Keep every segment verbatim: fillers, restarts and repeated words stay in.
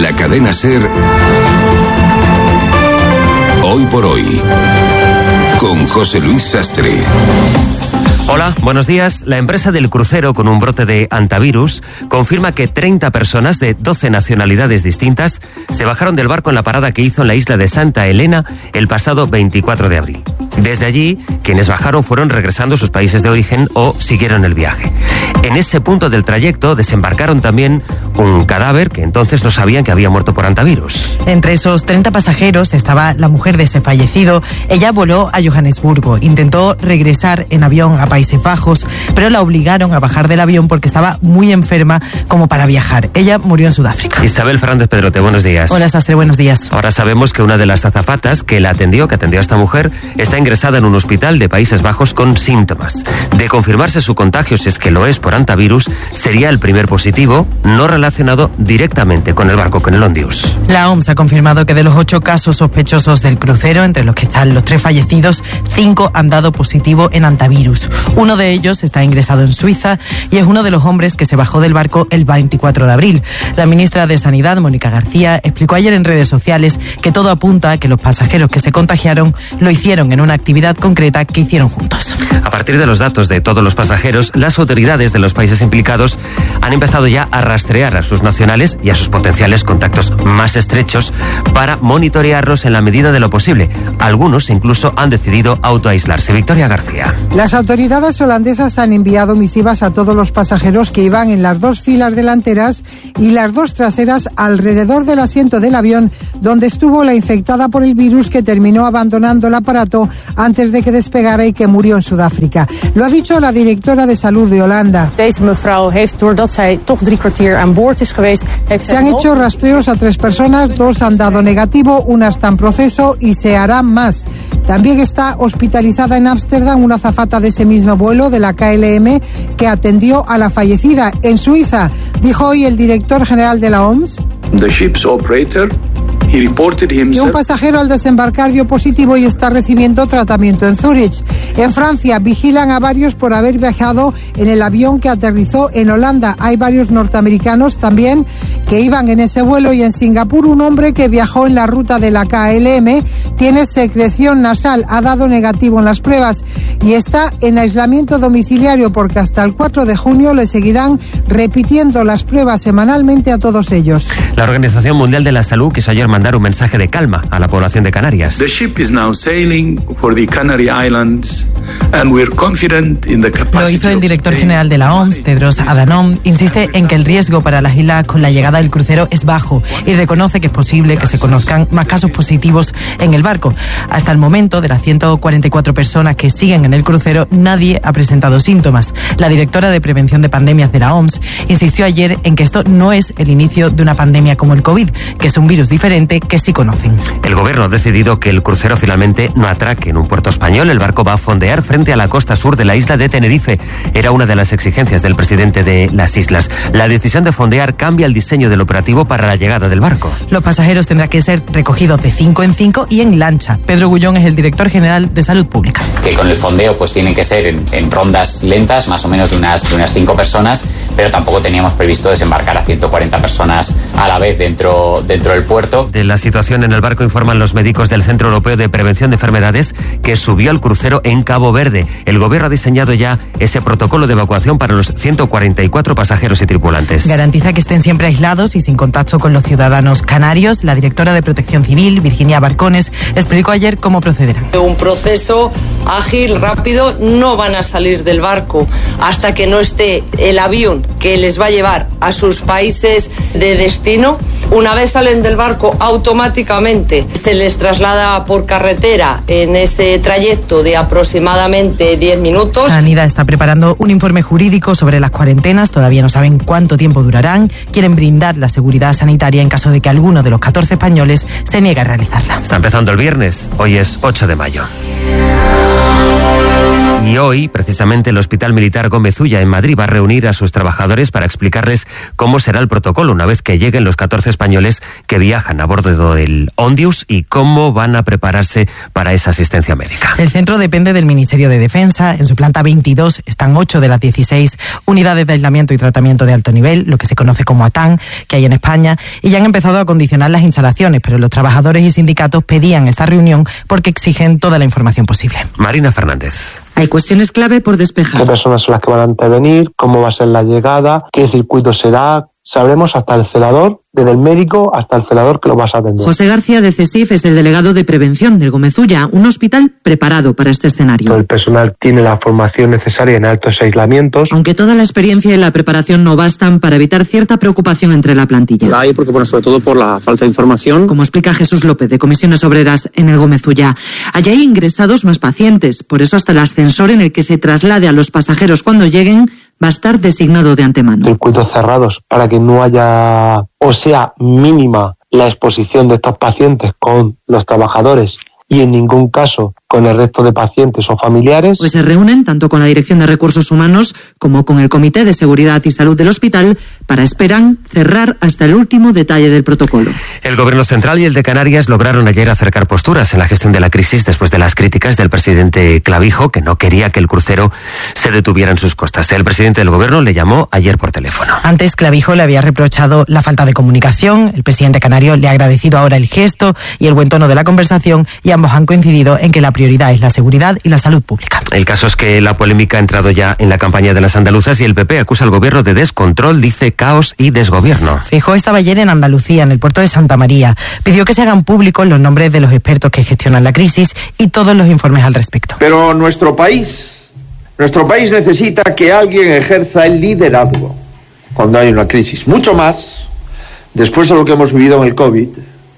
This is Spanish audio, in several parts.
la cadena SER, Hoy por Hoy, con José Luis Sastre. Hola, buenos días. La empresa del crucero con un brote de hantavirus confirma que treinta personas de doce nacionalidades distintas se bajaron del barco en la parada que hizo en la isla de Santa Elena el pasado veinticuatro de abril. Desde allí, quienes bajaron fueron regresando a sus países de origen o siguieron el viaje. En ese punto del trayecto desembarcaron también un cadáver que entonces no sabían que había muerto por hantavirus. Entre esos treinta pasajeros estaba la mujer de ese fallecido. Ella voló a Johannesburgo, intentó regresar en avión a Países Bajos, pero la obligaron a bajar del avión porque estaba muy enferma como para viajar. Ella murió en Sudáfrica. Isabel Fernández Pedrote, buenos días. Hola, Sastre, buenos días. Ahora sabemos que una de las azafatas que la atendió, que atendió a esta mujer, está ingresada en un hospital de Países Bajos con síntomas. De confirmarse su contagio, si es que lo es por hantavirus, sería el primer positivo no relacionado directamente con el barco, con el Ondius. La O M S ha confirmado que de los ocho casos sospechosos del crucero, entre los que están los tres fallecidos, cinco han dado positivo en hantavirus. Uno de ellos está ingresado en Suiza y es uno de los hombres que se bajó del barco el veinticuatro de abril. La ministra de Sanidad, Mónica García, explicó ayer en redes sociales que todo apunta a que los pasajeros que se contagiaron lo hicieron en una actividad concreta que hicieron juntos. A partir de los datos de todos los pasajeros, las autoridades de los países implicados han empezado ya a rastrear a sus nacionales y a sus potenciales contactos más estrechos para monitorearlos en la medida de lo posible. Algunos incluso han decidido autoaislarse. Victoria García. Las autoridades holandesas han enviado misivas a todos los pasajeros que iban en las dos filas delanteras y las dos traseras alrededor del asiento del avión donde estuvo la infectada por el virus, que terminó abandonando el aparato antes de que despegara y que murió en Sudáfrica. Lo ha dicho la directora de salud de Holanda. Se han hecho rastreos a tres personas, dos han dado negativo, una está en proceso y se harán más. También está hospitalizada en Ámsterdam una azafata de ese mismo vuelo de la K L M que atendió a la fallecida. En Suiza, dijo hoy el director general de la O M S, The ship's operator, he reported himself. que un pasajero al desembarcar dio positivo y está recibiendo tratamiento en Zúrich. En Francia vigilan a varios por haber viajado en el avión que aterrizó en Holanda. Hay varios norteamericanos también que iban en ese vuelo, y en Singapur un hombre que viajó en la ruta de la K L M tiene secreción nasal, ha dado negativo en las pruebas y está en aislamiento domiciliario porque hasta el cuatro de junio le seguirán repitiendo las pruebas semanalmente a todos ellos. La Organización Mundial de la Salud quiso ayer mandar un mensaje de calma a la población de Canarias. The ship is now sailing for the Canary Islands and we're confident in the capacity. Lo hizo el director general de la O M S, Tedros Adhanom. Insiste en que el riesgo para las islas con la llegada del crucero es bajo y reconoce que es posible que se conozcan más casos positivos en el barco. Hasta el momento, de las ciento cuarenta y cuatro personas que siguen en el crucero, nadie ha presentado síntomas. La directora de Prevención de Pandemias de la O M S insistió ayer en que esto no es el inicio de una pandemia como el COVID, que es un virus diferente que sí conocen. El gobierno ha decidido que el crucero finalmente no atraque en un puerto español. El barco va a fondear frente a la costa sur de la isla de Tenerife. Era una de las exigencias del presidente de las islas. La decisión de fondear cambia el diseño del operativo para la llegada del barco. Los pasajeros tendrán que ser recogidos de cinco en cinco y en lancha. Pedro Gullón es el director general de Salud Pública. Que con el fondeo pues tienen que ser en, en rondas lentas, más o menos de unas, de unas cinco personas, pero tampoco teníamos previsto desembarcar a ciento cuarenta personas a la vez dentro, dentro del puerto. De la situación en el barco informan los médicos del Centro Europeo de Prevención de Enfermedades, que subió al crucero en Cabo Verde. El gobierno ha diseñado ya ese protocolo de evacuación para los ciento cuarenta y cuatro pasajeros y tripulantes. Garantiza que estén siempre aislados y sin contacto con los ciudadanos canarios. La directora de Protección Civil, Virginia Barcones, explicó ayer cómo procederán. Un proceso ágil, rápido, no van a salir del barco hasta que no esté el avión que les va a llevar a sus países de destino. Una vez salen del barco, automáticamente se les traslada por carretera en ese trayecto de aproximadamente diez minutos. Sanidad está preparando un informe jurídico sobre las cuarentenas. Todavía no saben cuánto tiempo durarán. Quieren brindar la seguridad sanitaria en caso de que alguno de los catorce españoles se niegue a realizarla. Está empezando el viernes. Hoy es ocho de mayo. Y hoy, precisamente, el Hospital Militar Gómez Ulla en Madrid va a reunir a sus trabajadores para explicarles cómo será el protocolo una vez que lleguen los catorce españoles que viajan a bordo del Ondius y cómo van a prepararse para esa asistencia médica. El centro depende del Ministerio de Defensa. En su planta veintidós están ocho de las dieciséis unidades de aislamiento y tratamiento de alto nivel, lo que se conoce como ATAN, que hay en España, y ya han empezado a acondicionar las instalaciones, pero los trabajadores y sindicatos pedían esta reunión porque exigen toda la información posible. Marina Fernández. Hay cuestiones clave por despejar. ¿Qué personas son las que van a intervenir? ¿Cómo va a ser la llegada? ¿Qué circuito será? Sabremos hasta el celador, desde el médico hasta el celador que lo vas a atender. José García de CESIF es el delegado de prevención del Gómez Ulla, un hospital preparado para este escenario. El personal tiene la formación necesaria en altos aislamientos. Aunque toda la experiencia y la preparación no bastan para evitar cierta preocupación entre la plantilla. La hay porque, bueno, sobre todo por la falta de información. Como explica Jesús López de Comisiones Obreras en el Gómez Ulla. Allí hay ingresados más pacientes, por eso hasta el ascensor en el que se traslade a los pasajeros cuando lleguen va a estar designado de antemano. Circuitos cerrados para que no haya o sea mínima la exposición de estos pacientes con los trabajadores y en ningún caso con el resto de pacientes o familiares. Pues se reúnen tanto con la Dirección de Recursos Humanos como con el Comité de Seguridad y Salud del hospital para, esperan, cerrar hasta el último detalle del protocolo. El Gobierno Central y el de Canarias lograron ayer acercar posturas en la gestión de la crisis después de las críticas del presidente Clavijo, que no quería que el crucero se detuviera en sus costas. El presidente del Gobierno le llamó ayer por teléfono. Antes Clavijo le había reprochado la falta de comunicación. El presidente canario le ha agradecido ahora el gesto y el buen tono de la conversación, y ambos han coincidido en que la prioridad es la seguridad y la salud pública. El caso es que la polémica ha entrado ya en la campaña de las andaluzas y el P P acusa al gobierno de descontrol, dice caos y desgobierno. Feijóo estaba ayer en Andalucía, en el puerto de Santa María. Pidió que se hagan públicos los nombres de los expertos que gestionan la crisis y todos los informes al respecto. Pero nuestro país, nuestro país necesita que alguien ejerza el liderazgo cuando hay una crisis. Mucho más después de lo que hemos vivido en el COVID,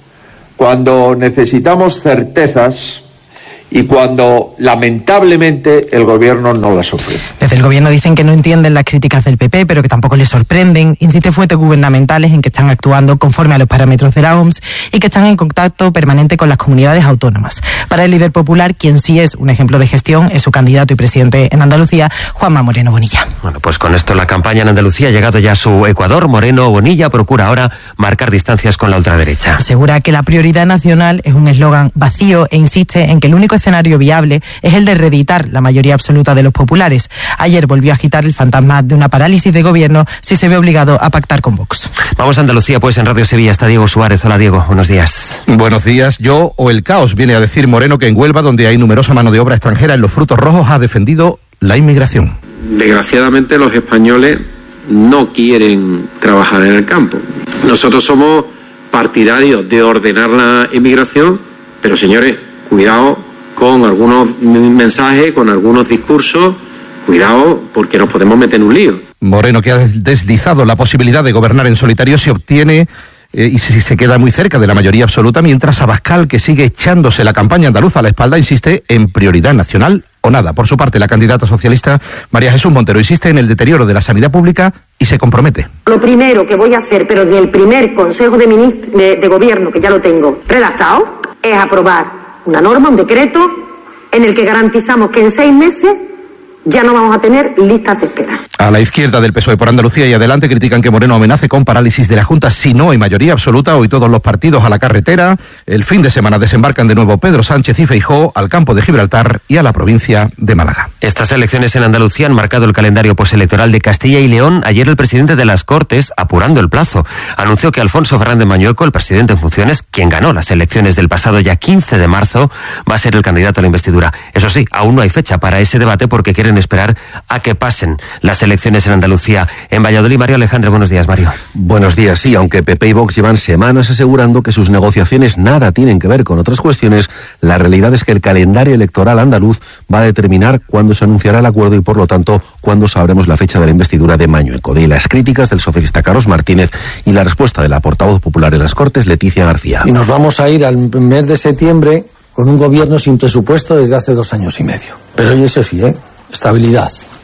cuando necesitamos certezas y cuando, lamentablemente, el Gobierno no las ofrece. Desde el Gobierno dicen que no entienden las críticas del P P, pero que tampoco les sorprenden. Insiste fuentes gubernamentales en que están actuando conforme a los parámetros de la O M S y que están en contacto permanente con las comunidades autónomas. Para el líder popular, quien sí es un ejemplo de gestión, es su candidato y presidente en Andalucía, Juanma Moreno Bonilla. Bueno, pues con esto la campaña en Andalucía ha llegado ya a su Ecuador. Moreno Bonilla procura ahora marcar distancias con la ultraderecha. Asegura que la prioridad nacional es un eslogan vacío e insiste en que el único escenario viable es el de reeditar la mayoría absoluta de los populares. Ayer volvió a agitar el fantasma de una parálisis de gobierno si se ve obligado a pactar con Vox. Vamos a Andalucía, pues en Radio Sevilla está Diego Suárez. Hola Diego, buenos días. Buenos días. Yo o el caos, viene a decir Moreno, que en Huelva, donde hay numerosa mano de obra extranjera en los frutos rojos, ha defendido la inmigración. Desgraciadamente los españoles no quieren trabajar en el campo. Nosotros somos partidarios de ordenar la inmigración, pero señores, cuidado con algunos mensajes, con algunos discursos, cuidado porque nos podemos meter en un lío. Moreno, que ha deslizado la posibilidad de gobernar en solitario, se obtiene eh, y si se queda muy cerca de la mayoría absoluta, mientras Abascal, que sigue echándose la campaña andaluza a la espalda, insiste en prioridad nacional o nada. Por su parte, la candidata socialista María Jesús Montero insiste en el deterioro de la sanidad pública y se compromete. Lo primero que voy a hacer, pero en el primer Consejo de, Ministro, de, de Gobierno, que ya lo tengo redactado, es aprobar una norma, un decreto, en el que garantizamos que en seis meses ya no vamos a tener listas de espera. A la izquierda del P S O E por Andalucía y adelante critican que Moreno amenace con parálisis de la Junta si no hay mayoría absoluta. Hoy todos los partidos a la carretera. El fin de semana desembarcan de nuevo Pedro Sánchez y Feijóo al campo de Gibraltar y a la provincia de Málaga. Estas elecciones en Andalucía han marcado el calendario postelectoral de Castilla y León. Ayer el presidente de las Cortes, apurando el plazo, anunció que Alfonso Fernández Mañueco, el presidente en funciones, quien ganó las elecciones del pasado ya quince de marzo, va a ser el candidato a la investidura. Eso sí, aún no hay fecha para ese debate porque quieren esperar a que pasen las elecciones en Andalucía. En Valladolid, Mario Alejandro, buenos días, Mario. Buenos días, sí, aunque P P y Vox llevan semanas asegurando que sus negociaciones nada tienen que ver con otras cuestiones, la realidad es que el calendario electoral andaluz va a determinar cuándo se anunciará el acuerdo y, por lo tanto, cuándo sabremos la fecha de la investidura de Mañueco. De las críticas del socialista Carlos Martínez y la respuesta de la portavoz popular en las Cortes, Leticia García. Y nos vamos a ir al mes de septiembre con un gobierno sin presupuesto desde hace dos años y medio. Pero y eso sí, ¿eh? Estabilidad.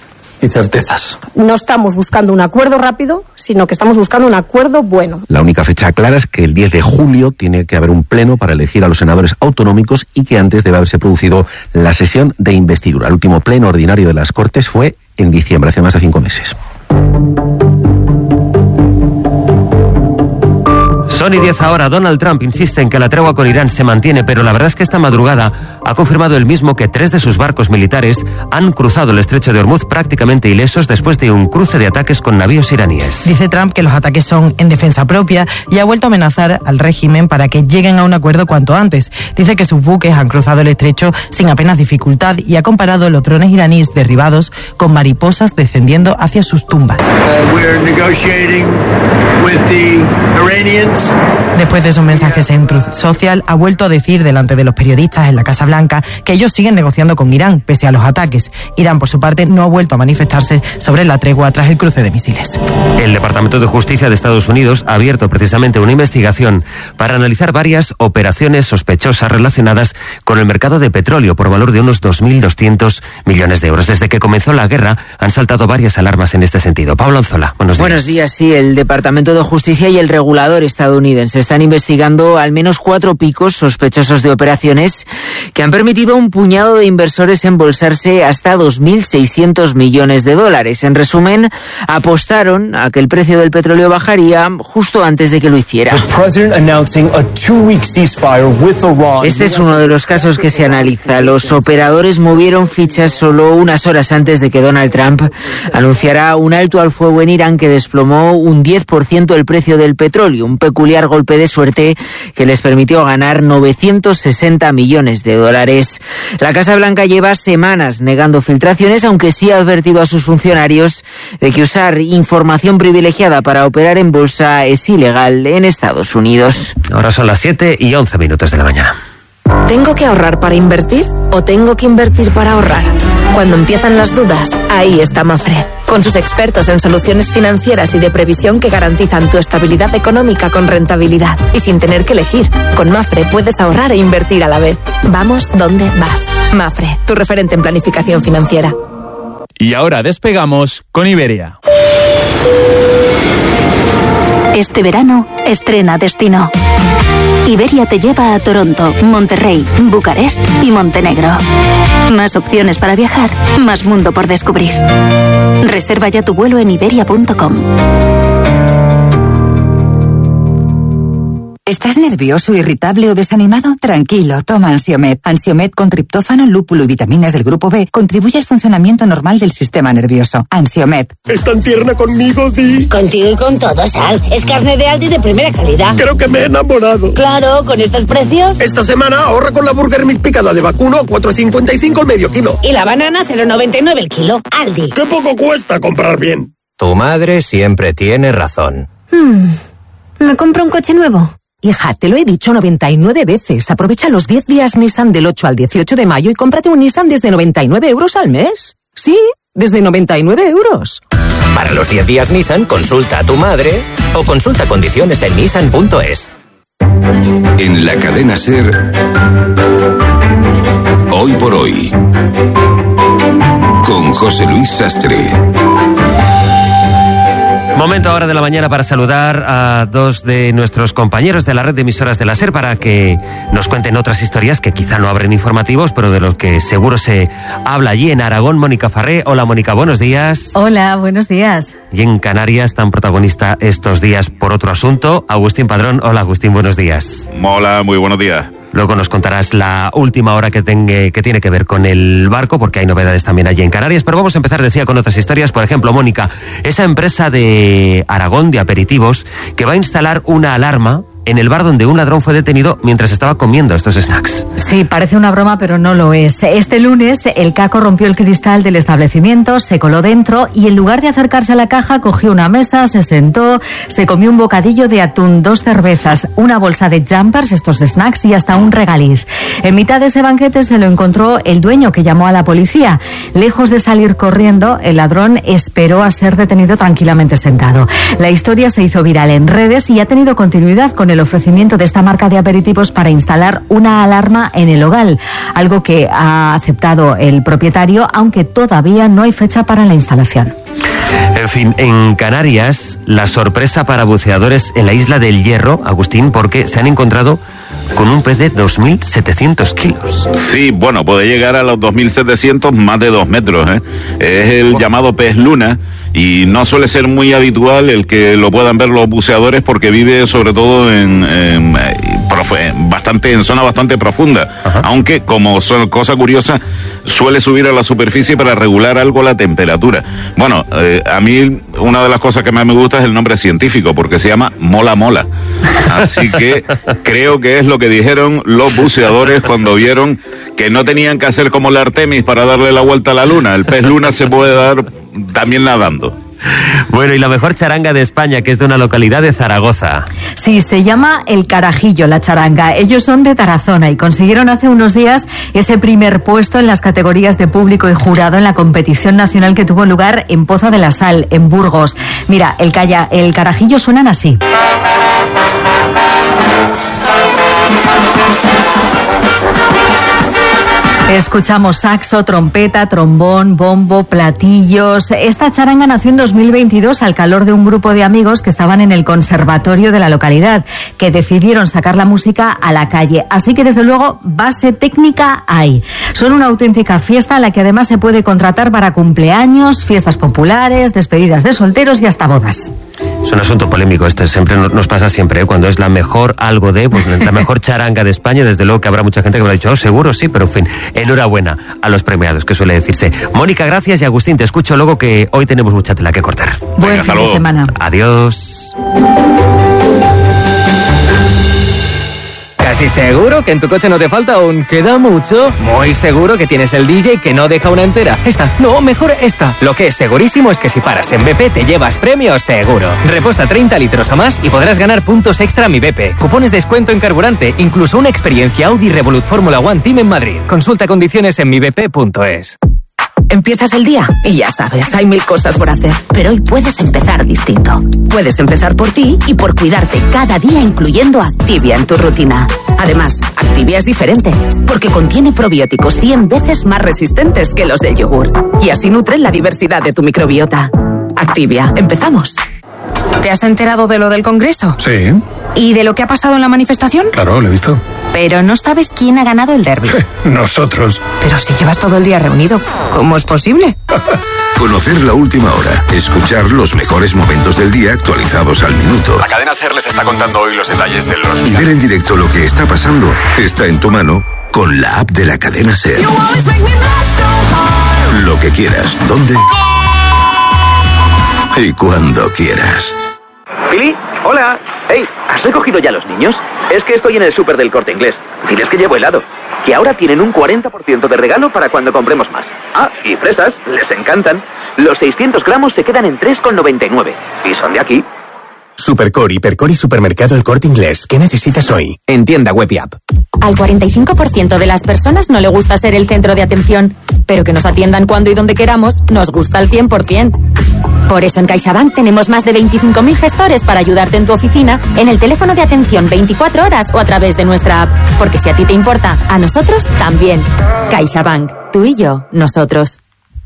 y certezas. No estamos buscando un acuerdo rápido, sino que estamos buscando un acuerdo bueno. La única fecha clara es que el diez de julio tiene que haber un pleno para elegir a los senadores autonómicos y que antes debe haberse producido la sesión de investidura. El último pleno ordinario de las Cortes fue en diciembre, hace más de cinco meses. Son y diez ahora. Donald Trump insiste en que la tregua con Irán se mantiene, pero la verdad es que esta madrugada ha confirmado él mismo que tres de sus barcos militares han cruzado el estrecho de Hormuz prácticamente ilesos después de un cruce de ataques con navíos iraníes. Dice Trump que los ataques son en defensa propia y ha vuelto a amenazar al régimen para que lleguen a un acuerdo cuanto antes. Dice que sus buques han cruzado el estrecho sin apenas dificultad y ha comparado los drones iraníes derribados con mariposas descendiendo hacia sus tumbas. Uh, we're negotiating with the Iranians. Después de esos mensajes en Truth Social, ha vuelto a decir delante de los periodistas en la Casa Blanca que ellos siguen negociando con Irán, pese a los ataques. Irán, por su parte, no ha vuelto a manifestarse sobre la tregua tras el cruce de misiles. El Departamento de Justicia de Estados Unidos ha abierto precisamente una investigación para analizar varias operaciones sospechosas relacionadas con el mercado de petróleo por valor de unos dos mil doscientos millones de euros. Desde que comenzó la guerra han saltado varias alarmas en este sentido. Pablo Anzola, buenos días. Buenos días, sí. El Departamento de Justicia y el regulador estadounidense están investigando al menos cuatro picos sospechosos de operaciones que han permitido a un puñado de inversores embolsarse hasta dos mil seiscientos millones de dólares. En resumen, apostaron a que el precio del petróleo bajaría justo antes de que lo hiciera. Este es uno de los casos que se analiza. Los operadores movieron fichas solo unas horas antes de que Donald Trump anunciara un alto al fuego en Irán que desplomó un diez por ciento el precio del petróleo, un peculiar golpe de suerte que les permitió ganar novecientos sesenta millones de dólares. La Casa Blanca lleva semanas negando filtraciones, aunque sí ha advertido a sus funcionarios de que usar información privilegiada para operar en bolsa es ilegal en Estados Unidos. Ahora son las siete y once minutos de la mañana. ¿Tengo que ahorrar para invertir o tengo que invertir para ahorrar? Cuando empiezan las dudas, ahí está Mafre. Con sus expertos en soluciones financieras y de previsión que garantizan tu estabilidad económica con rentabilidad y sin tener que elegir. Con Mafre puedes ahorrar e invertir a la vez. Vamos donde vas. Mafre, tu referente en planificación financiera. Y ahora despegamos con Iberia. Este verano, estrena destino. Iberia te lleva a Toronto, Monterrey, Bucarest y Montenegro. Más opciones para viajar, más mundo por descubrir. Reserva ya tu vuelo en iberia punto com. ¿Estás nervioso, irritable o desanimado? Tranquilo, toma Ansiomed. Ansiomed con triptófano, lúpulo y vitaminas del grupo B contribuye al funcionamiento normal del sistema nervioso. Ansiomed. ¿Es tan tierna conmigo, Di? Contigo y con todo, Sal. Es carne de Aldi de primera calidad. Creo que me he enamorado. Claro, con estos precios. Esta semana ahorra con la Burger Meat picada de vacuno a cuatro cincuenta y cinco el medio kilo. Y la banana cero noventa y nueve el kilo. Aldi. ¡Qué poco cuesta comprar bien! Tu madre siempre tiene razón. Hmm. ¿Me compro un coche nuevo? Hija, te lo he dicho noventa y nueve veces. Aprovecha los diez días Nissan del ocho al dieciocho de mayo y cómprate un Nissan desde noventa y nueve euros al mes. Sí, desde noventa y nueve euros. Para los diez días Nissan, consulta a tu madre o consulta condiciones en nissan punto es. En la cadena SER, Hoy por Hoy, con José Luis Sastre. Momento ahora de la mañana para saludar a dos de nuestros compañeros de la red de emisoras de la SER para que nos cuenten otras historias que quizá no abren informativos, pero de los que seguro se habla allí en Aragón. Mónica Farré. Hola, Mónica, buenos días. Hola, buenos días. Y en Canarias, tan protagonista estos días por otro asunto, Agustín Padrón. Hola, Agustín, buenos días. Hola, muy buenos días. Luego nos contarás la última hora que, tenga, que tiene que ver con el barco, porque hay novedades también allí en Canarias. Pero vamos a empezar, decía, con otras historias. Por ejemplo, Mónica, esa empresa de Aragón de aperitivos que va a instalar una alarma en el bar donde un ladrón fue detenido mientras estaba comiendo estos snacks. Sí, parece una broma, pero no lo es. Este lunes, el caco rompió el cristal del establecimiento, se coló dentro y en lugar de acercarse a la caja, cogió una mesa, se sentó, se comió un bocadillo de atún, dos cervezas, una bolsa de jumpers, estos snacks y hasta un regaliz. En mitad de ese banquete se lo encontró el dueño, que llamó a la policía. Lejos de salir corriendo, el ladrón esperó a ser detenido tranquilamente sentado. La historia se hizo viral en redes y ha tenido continuidad con el ofrecimiento de esta marca de aperitivos motivos para instalar una alarma en el hogar, algo que ha aceptado el propietario, aunque todavía no hay fecha para la instalación. En fin, en Canarias, la sorpresa para buceadores en la isla del Hierro, Agustín, porque se han encontrado con un pez de dos mil setecientos kilos. Sí, bueno, puede llegar a los dos mil setecientos, más de dos metros, ¿eh? Es el wow. llamado pez luna, y no suele ser muy habitual el que lo puedan ver los buceadores porque vive sobre todo en, en, en bastante en zona bastante profunda. Ajá. Aunque, como son cosa curiosa, suele subir a la superficie para regular algo la temperatura. Bueno, eh, a mí una de las cosas que más me gusta es el nombre científico, porque se llama mola mola. Así que creo que es lo que dijeron los buceadores cuando vieron que no tenían que hacer como la Artemis para darle la vuelta a la luna. El pez luna se puede dar también nadando. Bueno, y la mejor charanga de España, que es de una localidad de Zaragoza. Sí, se llama El Carajillo, la charanga. Ellos son de Tarazona y consiguieron hace unos días ese primer puesto en las categorías de público y jurado en la competición nacional que tuvo lugar en Pozo de la Sal, en Burgos. Mira, el, calla, el Carajillo suenan así. Escuchamos saxo, trompeta, trombón, bombo, platillos. Esta charanga nació en dos mil veintidós al calor de un grupo de amigos que estaban en el conservatorio de la localidad, que decidieron sacar la música a la calle. Así que, desde luego, base técnica hay. Son una auténtica fiesta a la que además se puede contratar para cumpleaños, fiestas populares, despedidas de solteros y hasta bodas. Es un asunto polémico, esto siempre nos pasa siempre, ¿eh? Cuando es la mejor algo de, pues la mejor charanga de España, desde luego que habrá mucha gente que me ha dicho, oh, seguro, sí, pero en fin, enhorabuena a los premiados, que suele decirse. Mónica, gracias, y Agustín, te escucho luego, que hoy tenemos mucha tela que cortar. Buen fin de semana. Adiós. ¿Casi seguro que en tu coche no te falta un queda mucho? Muy seguro que tienes el D J que no deja una entera. Esta, no, mejor esta. Lo que es segurísimo es que si paras en B P te llevas premios seguro. Reposta treinta litros o más y podrás ganar puntos extra Mi B P. Cupones de descuento en carburante, incluso una experiencia Audi Revolut Fórmula One Team en Madrid. Consulta condiciones en mi b p punto es. Empiezas el día y ya sabes, hay mil cosas por hacer, pero hoy puedes empezar distinto. Puedes empezar por ti y por cuidarte cada día, incluyendo Activia en tu rutina. Además, Activia es diferente, porque contiene probióticos cien veces más resistentes que los del yogur, y así nutren la diversidad de tu microbiota. Activia, empezamos. ¿Te has enterado de lo del Congreso? Sí. ¿Y de lo que ha pasado en la manifestación? Claro, lo he visto. Pero no sabes quién ha ganado el derbi. Nosotros. Pero si llevas todo el día reunido, ¿cómo es posible? Conocer la última hora, escuchar los mejores momentos del día actualizados al minuto. La cadena SER les está contando hoy los detalles de los... Y ver en directo lo que está pasando está en tu mano con la app de la cadena SER. Lo que quieras, ¿dónde? Y cuando quieras. Pili, hola. Hey, ¿has recogido ya los niños? Es que estoy en el súper del Corte Inglés. Diles que llevo helado. Que ahora tienen un cuarenta por ciento de regalo para cuando compremos más. Ah, y fresas, les encantan. Los seiscientos gramos se quedan en tres con noventa y nueve. Y son de aquí. Supercor, Hipercor y Supermercado El Corte Inglés. ¿Qué necesitas hoy? En tienda web y app. Al cuarenta y cinco por ciento de las personas no le gusta ser el centro de atención, pero que nos atiendan cuando y donde queramos nos gusta al cien por ciento. Por eso en CaixaBank tenemos más de veinticinco mil gestores para ayudarte en tu oficina, en el teléfono de atención veinticuatro horas o a través de nuestra app. Porque si a ti te importa, a nosotros también. CaixaBank. Tú y yo, nosotros.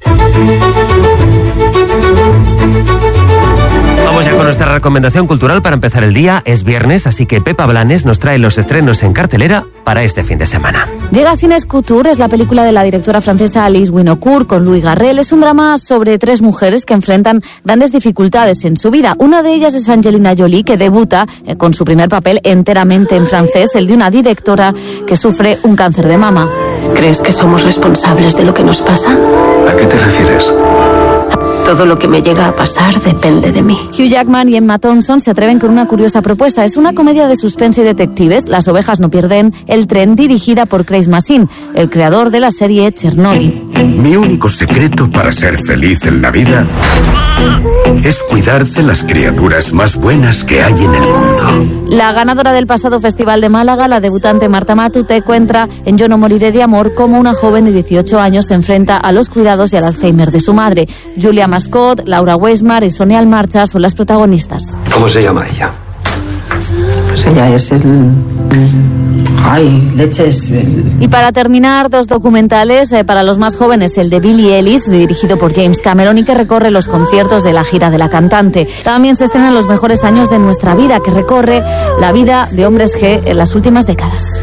Vamos ya con nuestra recomendación cultural para empezar el día. Es viernes, así que Pepa Blanes nos trae los estrenos en cartelera para este fin de semana. Llega a Cines Couture, es la película de la directora francesa Alice Winocourt con Louis Garrel. Es un drama sobre tres mujeres que enfrentan grandes dificultades en su vida. Una de ellas es Angelina Jolie, que debuta eh, con su primer papel enteramente en francés, el de una directora que sufre un cáncer de mama. ¿Crees que somos responsables de lo que nos pasa? ¿A qué te refieres? Todo lo que me llega a pasar depende de mí. Hugh Jackman y Emma Thompson se atreven con una curiosa propuesta. Es una comedia de suspense y detectives. Las ovejas no pierden el tren, dirigida por Craig Mazin, el creador de la serie Chernobyl. Mi único secreto para ser feliz en la vida es cuidar de las criaturas más buenas que hay en el mundo. La ganadora del pasado Festival de Málaga, la debutante Marta Matute, cuenta en Yo no moriré de amor cómo una joven de dieciocho años se enfrenta a los cuidados y al Alzheimer de su madre. Julia Mascot, Laura Weismar y Sonia Almarcha son las protagonistas. ¿Cómo se llama ella? Pues ella es el... Ay, leches. El... Y para terminar, dos documentales eh, para los más jóvenes, el de Billie Eilish, dirigido por James Cameron y que recorre los conciertos de la gira de la cantante. También se estrenan Los mejores años de nuestra vida, que recorre la vida de hombres G en las últimas décadas.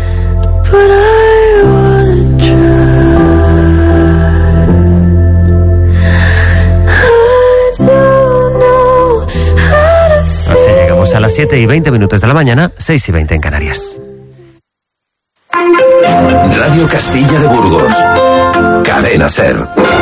Así llegamos a las siete y veinte minutos de la mañana, seis y veinte en Canarias. Radio Castilla de Burgos. Cadena Ser.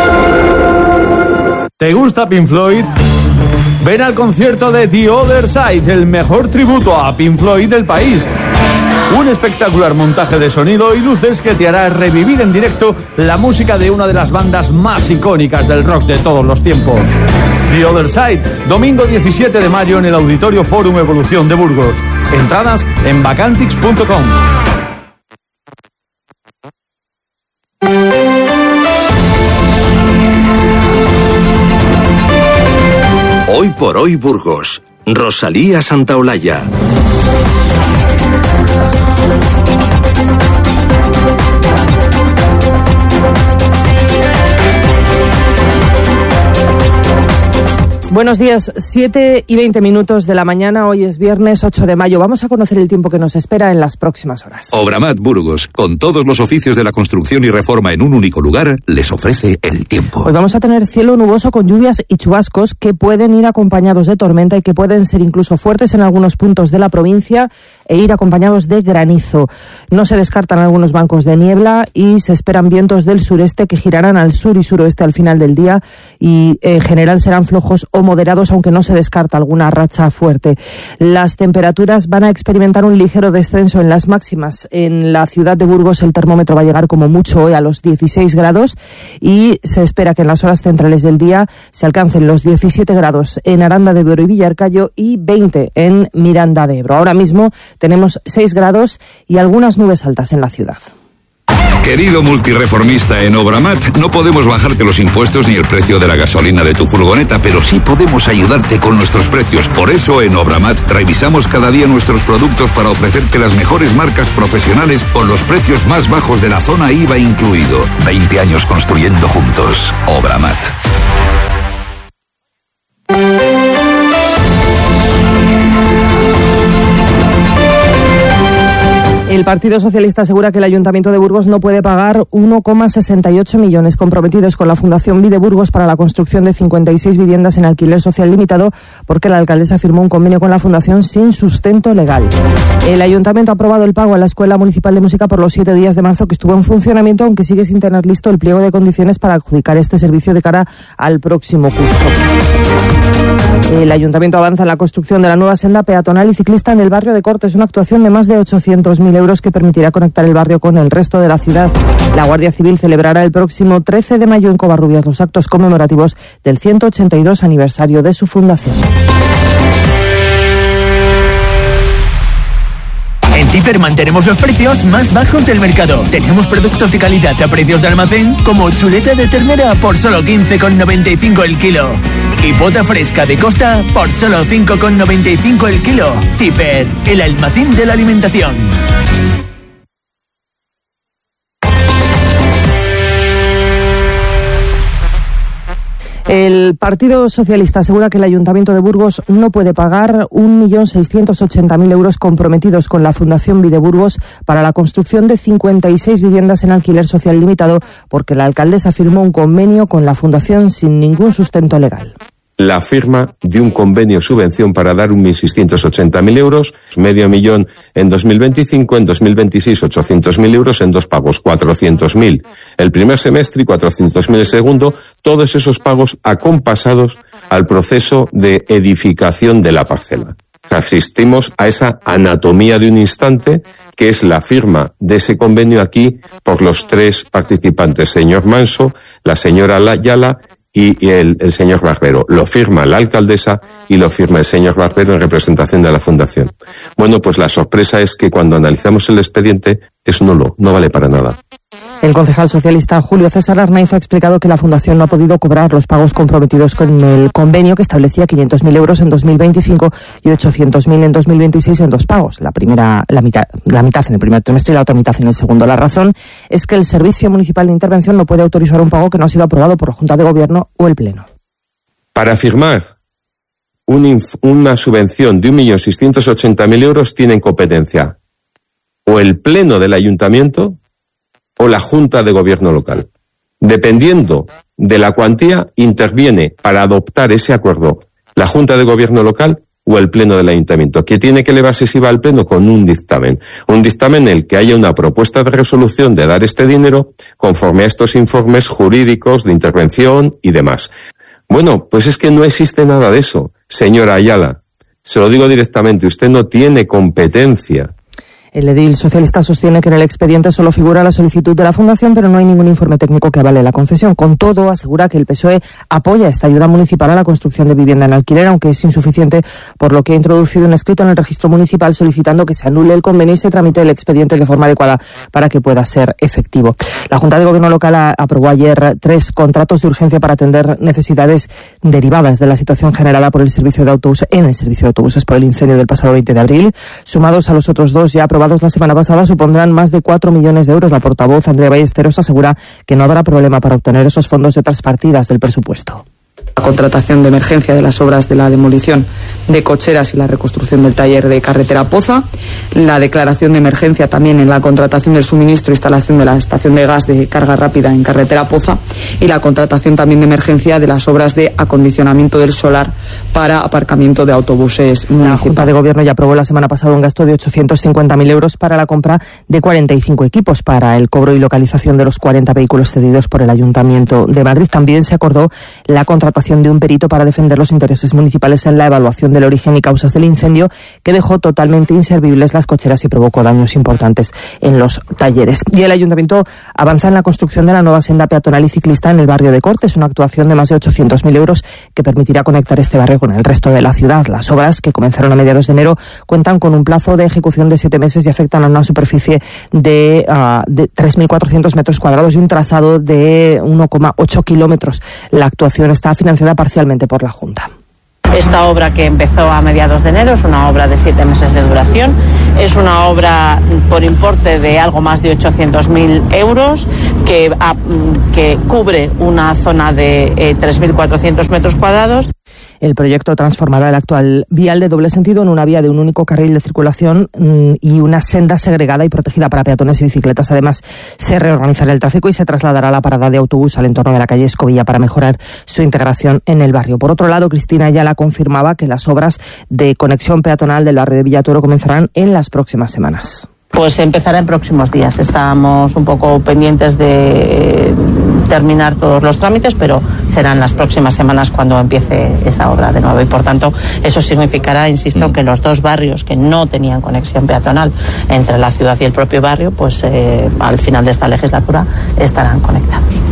¿Te gusta Pink Floyd? Ven al concierto de The Other Side, el mejor tributo a Pink Floyd del país. Un espectacular montaje de sonido y luces que te hará revivir en directo la música de una de las bandas más icónicas del rock de todos los tiempos. The Other Side, domingo diecisiete de mayo en el Auditorio Fórum Evolución de Burgos. Entradas en bacantix punto com. Hoy por hoy Burgos. Rosalía Santaolalla. Buenos días, siete y veinte minutos de la mañana, hoy es viernes ocho de mayo. Vamos a conocer el tiempo que nos espera en las próximas horas. Obramat Burgos, con todos los oficios de la construcción y reforma en un único lugar, les ofrece el tiempo. Hoy vamos a tener cielo nuboso con lluvias y chubascos que pueden ir acompañados de tormenta y que pueden ser incluso fuertes en algunos puntos de la provincia e ir acompañados de granizo. No se descartan algunos bancos de niebla y se esperan vientos del sureste que girarán al sur y suroeste al final del día y en general serán flojos o moderados, aunque no se descarta alguna racha fuerte. Las temperaturas van a experimentar un ligero descenso en las máximas. En la ciudad de Burgos el termómetro va a llegar como mucho hoy a los dieciséis grados y se espera que en las horas centrales del día se alcancen los diecisiete grados en Aranda de Duero y Villarcayo y veinte en Miranda de Ebro. Ahora mismo tenemos seis grados y algunas nubes altas en la ciudad. Querido multireformista en Obramat, no podemos bajarte los impuestos ni el precio de la gasolina de tu furgoneta, pero sí podemos ayudarte con nuestros precios. Por eso en Obramat revisamos cada día nuestros productos para ofrecerte las mejores marcas profesionales con los precios más bajos de la zona I V A incluido. veinte años construyendo juntos. Obramat. El Partido Socialista asegura que el Ayuntamiento de Burgos no puede pagar uno coma sesenta y ocho millones comprometidos con la Fundación Vide Burgos para la construcción de cincuenta y seis viviendas en alquiler social limitado porque la alcaldesa firmó un convenio con la Fundación sin sustento legal. El Ayuntamiento ha aprobado el pago a la Escuela Municipal de Música por los siete días de marzo que estuvo en funcionamiento, aunque sigue sin tener listo el pliego de condiciones para adjudicar este servicio de cara al próximo curso. El Ayuntamiento avanza en la construcción de la nueva senda peatonal y ciclista en el barrio de Cortes, una actuación de más de ochocientos mil euros que permitirá conectar el barrio con el resto de la ciudad. La Guardia Civil celebrará el próximo trece de mayo en Covarrubias los actos conmemorativos del ciento ochenta y dos aniversario de su fundación. En Tifer mantenemos los precios más bajos del mercado. Tenemos productos de calidad a precios de almacén, como chuleta de ternera por solo quince con noventa y cinco el kilo. Y bota fresca de Costa por solo cinco con noventa y cinco el kilo. Tifer, el almacén de la alimentación. El Partido Socialista asegura que el Ayuntamiento de Burgos no puede pagar un millón seiscientos ochenta mil euros comprometidos con la Fundación Vide Burgos para la construcción de cincuenta y seis viviendas en alquiler social limitado porque la alcaldesa firmó un convenio con la Fundación sin ningún sustento legal. La firma de un convenio subvención para dar un millón seiscientos ochenta mil euros, medio millón en dos mil veinticinco, en dos mil veintiséis ochocientos mil euros en dos pagos, cuatrocientos mil el primer semestre y cuatrocientos mil el segundo, todos esos pagos acompasados al proceso de edificación de la parcela. Asistimos a esa anatomía de un instante que es la firma de ese convenio aquí por los tres participantes, señor Manso, la señora Ayala y el, el señor Barbero. Lo firma la alcaldesa y lo firma el señor Barbero en representación de la Fundación. Bueno, pues la sorpresa es que cuando analizamos el expediente es nulo, no vale para nada. El concejal socialista Julio César Arnaiz ha explicado que la Fundación no ha podido cobrar los pagos comprometidos con el convenio que establecía quinientos mil euros en dos mil veinticinco y ochocientos mil en dos mil veintiséis en dos pagos. La primera, la mitad, la mitad en el primer trimestre y la otra mitad en el segundo. La razón es que el Servicio Municipal de Intervención no puede autorizar un pago que no ha sido aprobado por la Junta de Gobierno o el Pleno. Para firmar un inf- una subvención de un millón seiscientos ochenta mil euros tienen competencia o el Pleno del Ayuntamiento o la Junta de Gobierno local. Dependiendo de la cuantía, interviene para adoptar ese acuerdo la Junta de Gobierno local o el Pleno del Ayuntamiento, que tiene que elevarse si va al Pleno con un dictamen. Un dictamen en el que haya una propuesta de resolución de dar este dinero conforme a estos informes jurídicos de intervención y demás. Bueno, pues es que no existe nada de eso, señora Ayala. Se lo digo directamente, usted no tiene competencia. El edil socialista sostiene que en el expediente solo figura la solicitud de la Fundación, pero no hay ningún informe técnico que avale la concesión. Con todo, asegura que el P S O E apoya esta ayuda municipal a la construcción de vivienda en alquiler, aunque es insuficiente, por lo que ha introducido un escrito en el registro municipal solicitando que se anule el convenio y se tramite el expediente de forma adecuada para que pueda ser efectivo. La Junta de Gobierno local aprobó ayer tres contratos de urgencia para atender necesidades derivadas de la situación generada por el servicio de autobús en el servicio de autobuses por el incendio del pasado veinte de abril. Sumados a los otros dos ya aprobados la semana pasada, supondrán más de cuatro millones de euros. La portavoz Andrea Ballesteros asegura que no habrá problema para obtener esos fondos de otras partidas del presupuesto. La contratación de emergencia de las obras de la demolición de cocheras y la reconstrucción del taller de carretera Poza, la declaración de emergencia también en la contratación del suministro e instalación de la estación de gas de carga rápida en carretera Poza y la contratación también de emergencia de las obras de acondicionamiento del solar para aparcamiento de autobuses municipales. La Junta de Gobierno ya aprobó la semana pasada un gasto de ochocientos cincuenta mil euros para la compra de cuarenta y cinco equipos para el cobro y localización de los cuarenta vehículos cedidos por el Ayuntamiento de Madrid. También se acordó la contratación de un perito para defender los intereses municipales en la evaluación del origen y causas del incendio, que dejó totalmente inservibles las cocheras y provocó daños importantes en los talleres. Y el Ayuntamiento avanza en la construcción de la nueva senda peatonal y ciclista en el barrio de Cortes, una actuación de más de ochocientos mil euros que permitirá conectar este barrio con el resto de la ciudad. Las obras, que comenzaron a mediados de enero, cuentan con un plazo de ejecución de siete meses y afectan a una superficie de, uh, de tres mil cuatrocientos metros cuadrados y un trazado de uno coma ocho kilómetros. La actuación está financiada parcialmente por la Junta. Esta obra, que empezó a mediados de enero, es una obra de siete meses de duración. Es una obra por importe de algo más de ochocientos mil euros que, a, que cubre una zona de eh, tres mil cuatrocientos metros cuadrados. El proyecto transformará el actual vial de doble sentido en una vía de un único carril de circulación mmm, y una senda segregada y protegida para peatones y bicicletas. Además, se reorganizará el tráfico y se trasladará la parada de autobús al entorno de la calle Escobilla para mejorar su integración en el barrio. Por otro lado, Cristina Ayala confirmaba que las obras de conexión peatonal del barrio de Villatoro comenzarán en las próximas semanas. Pues empezará en próximos días. Estamos un poco pendientes de terminar todos los trámites, pero serán las próximas semanas cuando empiece esa obra de nuevo. Y por tanto, eso significará, insisto, que los dos barrios que no tenían conexión peatonal entre la ciudad y el propio barrio, pues eh, al final de esta legislatura estarán conectados.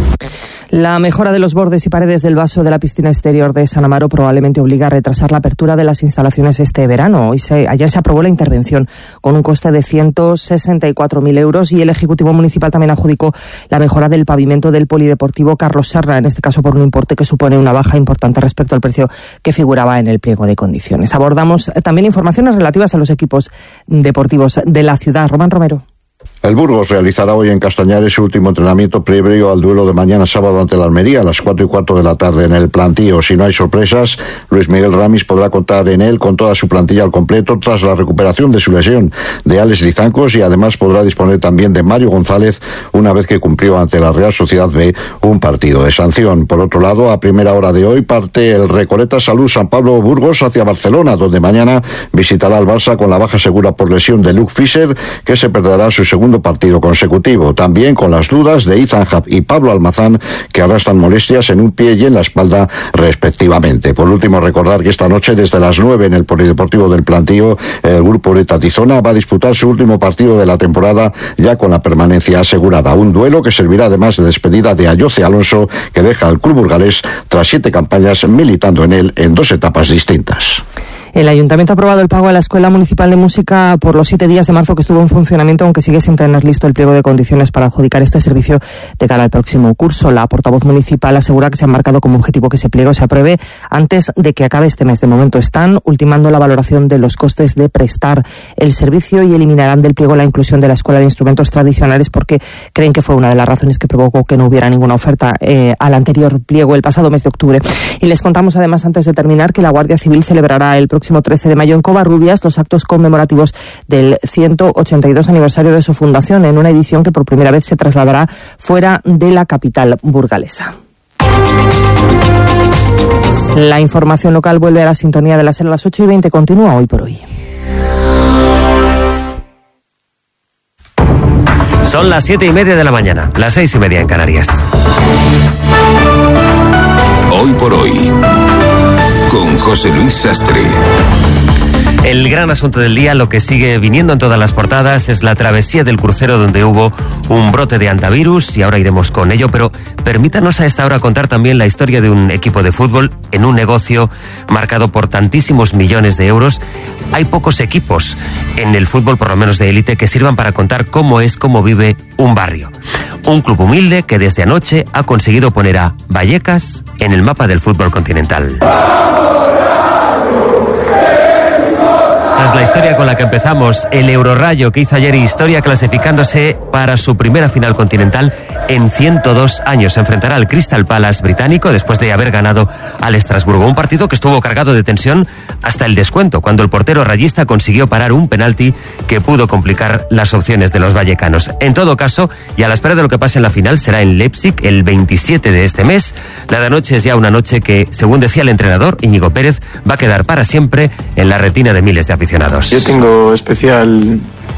La mejora de los bordes y paredes del vaso de la piscina exterior de San Amaro probablemente obliga a retrasar la apertura de las instalaciones este verano. Hoy se, ayer se aprobó la intervención con un coste de ciento sesenta y cuatro mil euros y el Ejecutivo Municipal también adjudicó la mejora del pavimento del Polideportivo Carlos Serra, en este caso por un importe que supone una baja importante respecto al precio que figuraba en el pliego de condiciones. Abordamos también informaciones relativas a los equipos deportivos de la ciudad. Román Romero. El Burgos realizará hoy en Castañares su último entrenamiento previo al duelo de mañana sábado ante la Almería a las cuatro y cuarto de la tarde en el plantío. Si no hay sorpresas, Luis Miguel Ramis podrá contar en él con toda su plantilla al completo tras la recuperación de su lesión de Alex Lizancos y además podrá disponer también de Mario González una vez que cumplió ante la Real Sociedad B un partido de sanción. Por otro lado, a primera hora de hoy parte el Recoleta Salud San Pablo Burgos hacia Barcelona, donde mañana visitará al Barça con la baja segura por lesión de Luke Fischer, que se perderá su segundo partido consecutivo, también con las dudas de Ethan Happ y Pablo Almazán, que arrastran molestias en un pie y en la espalda respectivamente. Por último, recordar que esta noche desde las nueve en el Polideportivo del Plantío, el grupo Ureta Tizona va a disputar su último partido de la temporada ya con la permanencia asegurada, un duelo que servirá además de despedida de Ayoce Alonso, que deja al club burgalés tras siete campañas militando en él en dos etapas distintas. El Ayuntamiento ha aprobado el pago a la Escuela Municipal de Música por los siete días de marzo que estuvo en funcionamiento, aunque sigue sin tener listo el pliego de condiciones para adjudicar este servicio de cara al próximo curso. La portavoz municipal asegura que se han marcado como objetivo que ese pliego se apruebe antes de que acabe este mes. De momento están ultimando la valoración de los costes de prestar el servicio y eliminarán del pliego la inclusión de la Escuela de Instrumentos Tradicionales porque creen que fue una de las razones que provocó que no hubiera ninguna oferta eh, al anterior pliego el pasado mes de octubre. Y les contamos además, antes de terminar, que la Guardia Civil celebrará el próximo trece de mayo en Covarrubias los actos conmemorativos del ciento ochenta y dos aniversario de su fundación, en una edición que por primera vez se trasladará fuera de la capital burgalesa. La información local vuelve a la sintonía de las a las ocho y veinte. Continúa Hoy por Hoy. Son las siete y media de la mañana, las seis y media en Canarias. Hoy por Hoy, con José Luis Sastre. El gran asunto del día, lo que sigue viniendo en todas las portadas, es la travesía del crucero donde hubo un brote de hantavirus y ahora iremos con ello, pero permítanos a esta hora contar también la historia de un equipo de fútbol en un negocio marcado por tantísimos millones de euros. Hay pocos equipos en el fútbol, por lo menos de élite, que sirvan para contar cómo es, cómo vive un barrio. Un club humilde que desde anoche ha conseguido poner a Vallecas en el mapa del fútbol continental. Es la historia con la que empezamos, el Eurorayo, que hizo ayer historia clasificándose para su primera final continental en ciento dos años. Se enfrentará al Crystal Palace británico después de haber ganado al Estrasburgo. Un partido que estuvo cargado de tensión hasta el descuento, cuando el portero rayista consiguió parar un penalti que pudo complicar las opciones de los vallecanos. En todo caso, y a la espera de lo que pase en la final, será en Leipzig el veintisiete de este mes. La de anoche es ya una noche que, según decía el entrenador Íñigo Pérez, va a quedar para siempre en la retina de miles de aficionados. Yo tengo especial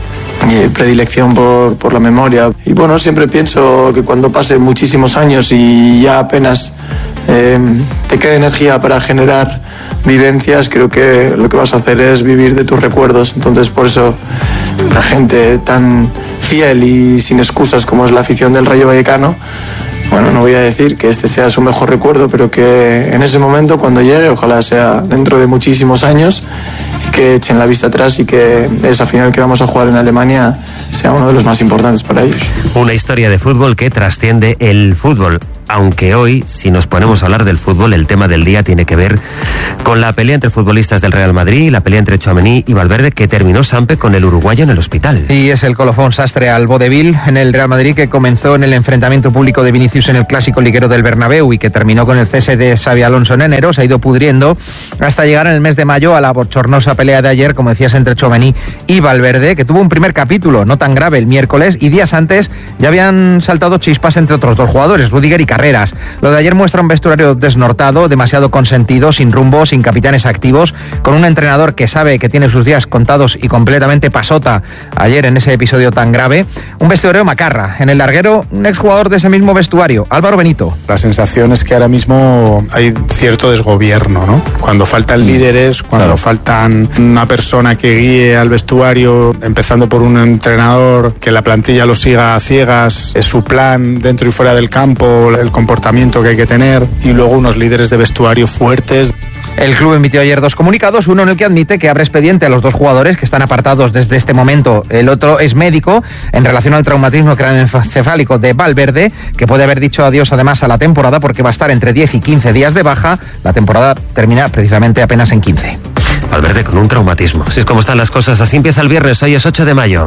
eh, predilección por, por la memoria y bueno, siempre pienso que cuando pasen muchísimos años y ya apenas eh, te queda energía para generar vivencias, creo que lo que vas a hacer es vivir de tus recuerdos. Entonces por eso la gente tan fiel y sin excusas como es la afición del Rayo Vallecano, bueno, no voy a decir que este sea su mejor recuerdo, pero que en ese momento, cuando llegue, ojalá sea dentro de muchísimos años, que echen la vista atrás y que esa final que vamos a jugar en Alemania sea uno de los más importantes para ellos. Una historia de fútbol que trasciende el fútbol. Aunque hoy, si nos ponemos a hablar del fútbol, el tema del día tiene que ver con la pelea entre futbolistas del Real Madrid y la pelea entre Tchouaméni y Valverde, que terminó Sampe con el uruguayo en el hospital. Y es el colofón Sastre al vodevil en el Real Madrid, que comenzó en el enfrentamiento público de Vinicius en el clásico liguero del Bernabéu y que terminó con el cese de Xabi Alonso en enero. Se ha ido pudriendo hasta llegar en el mes de mayo a la bochornosa pelea de ayer, como decías, entre Tchouaméni y Valverde, que tuvo un primer capítulo no tan grave el miércoles, y días antes ya habían saltado chispas entre otros dos jugadores, Rüdiger y Carreras. Lo de ayer muestra un vestuario desnortado, demasiado consentido, sin rumbo, sin capitanes activos, con un entrenador que sabe que tiene sus días contados y completamente pasota ayer en ese episodio tan grave. Un vestuario macarra. En el larguero, un exjugador de ese mismo vestuario, Álvaro Benito. La sensación es que ahora mismo hay cierto desgobierno, ¿no? Cuando faltan líderes, cuando claro. faltan una persona que guíe al vestuario, empezando por un entrenador que la plantilla lo siga a ciegas, es su plan dentro y fuera del campo, el comportamiento que hay que tener, y luego unos líderes de vestuario fuertes. El club emitió ayer dos comunicados, uno en el que admite que abre expediente a los dos jugadores que están apartados desde este momento. El otro es médico en relación al traumatismo craneoencefálico de Valverde, que puede haber dicho adiós además a la temporada porque va a estar entre diez y quince días de baja. La temporada termina precisamente apenas en quince. Valverde con un traumatismo. Así es como están las cosas. Así empieza el viernes. Hoy es ocho de mayo.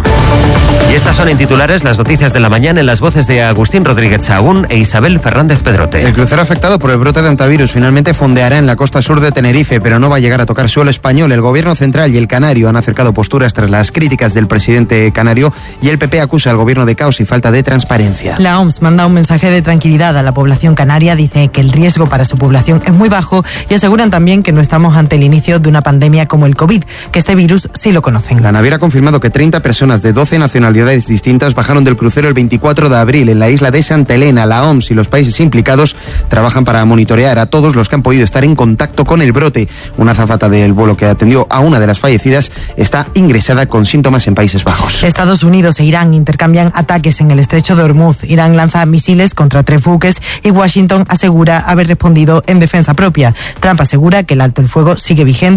Y estas son en titulares las noticias de la mañana en las voces de Agustín Rodríguez Sahagún e Isabel Fernández Pedrote. El crucero afectado por el brote de hantavirus finalmente fondeará en la costa sur de Tenerife, pero no va a llegar a tocar suelo español. El gobierno central y el canario han acercado posturas tras las críticas del presidente canario, y el P P acusa al gobierno de caos y falta de transparencia. La O M S manda un mensaje de tranquilidad a la población canaria. Dice que el riesgo para su población es muy bajo y aseguran también que no estamos ante el inicio de una pandemia como el COVID, que este virus sí lo conocen. La naviera ha confirmado que treinta personas de doce nacionalidades distintas bajaron del crucero el veinticuatro de abril en la isla de Santa Elena. La O M S y los países implicados trabajan para monitorear a todos los que han podido estar en contacto con el brote. Una azafata del vuelo que atendió a una de las fallecidas está ingresada con síntomas en Países Bajos. Estados Unidos e Irán intercambian ataques en el estrecho de Hormuz. Irán lanza misiles contra tres buques y Washington asegura haber respondido en defensa propia. Trump asegura que el alto el fuego sigue vigente y que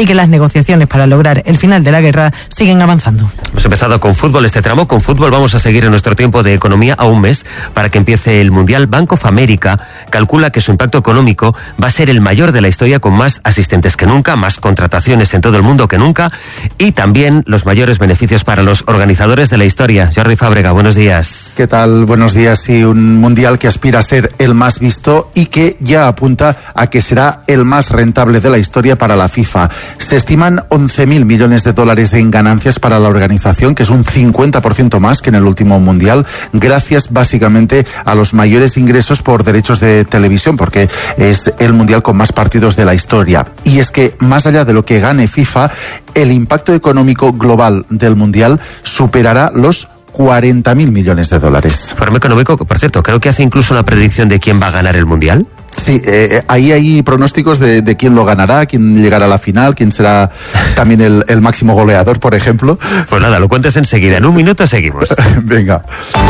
que las negociaciones para lograr el final de la guerra siguen avanzando. Hemos empezado con fútbol este tramo. Con fútbol vamos a seguir en nuestro tiempo de economía a un mes para que empiece el Mundial. Bank of America calcula que su impacto económico va a ser el mayor de la historia, con más asistentes que nunca, más contrataciones en todo el mundo que nunca y también los mayores beneficios para los organizadores de la historia. Jordi Fábrega, buenos días. ¿Qué tal? Buenos días. Sí, un mundial que aspira a ser el más visto y que ya apunta a que será el más rentable de la historia para la FIFA. Se estiman once mil millones de dólares en ganancias para la organización, que es un cincuenta por ciento más que en el último mundial, gracias básicamente a los mayores ingresos por derechos de televisión, porque es el mundial con más partidos de la historia. Y es que más allá de lo que gane FIFA, el impacto económico global del mundial superará los cuarenta mil millones de dólares. Informe económico, por cierto, creo que hace incluso una predicción de quién va a ganar el mundial. Sí, eh, ahí hay pronósticos de, de quién lo ganará, quién llegará a la final, quién será también el, el máximo goleador, por ejemplo. Pues nada, lo cuentes enseguida. En un minuto seguimos. Venga.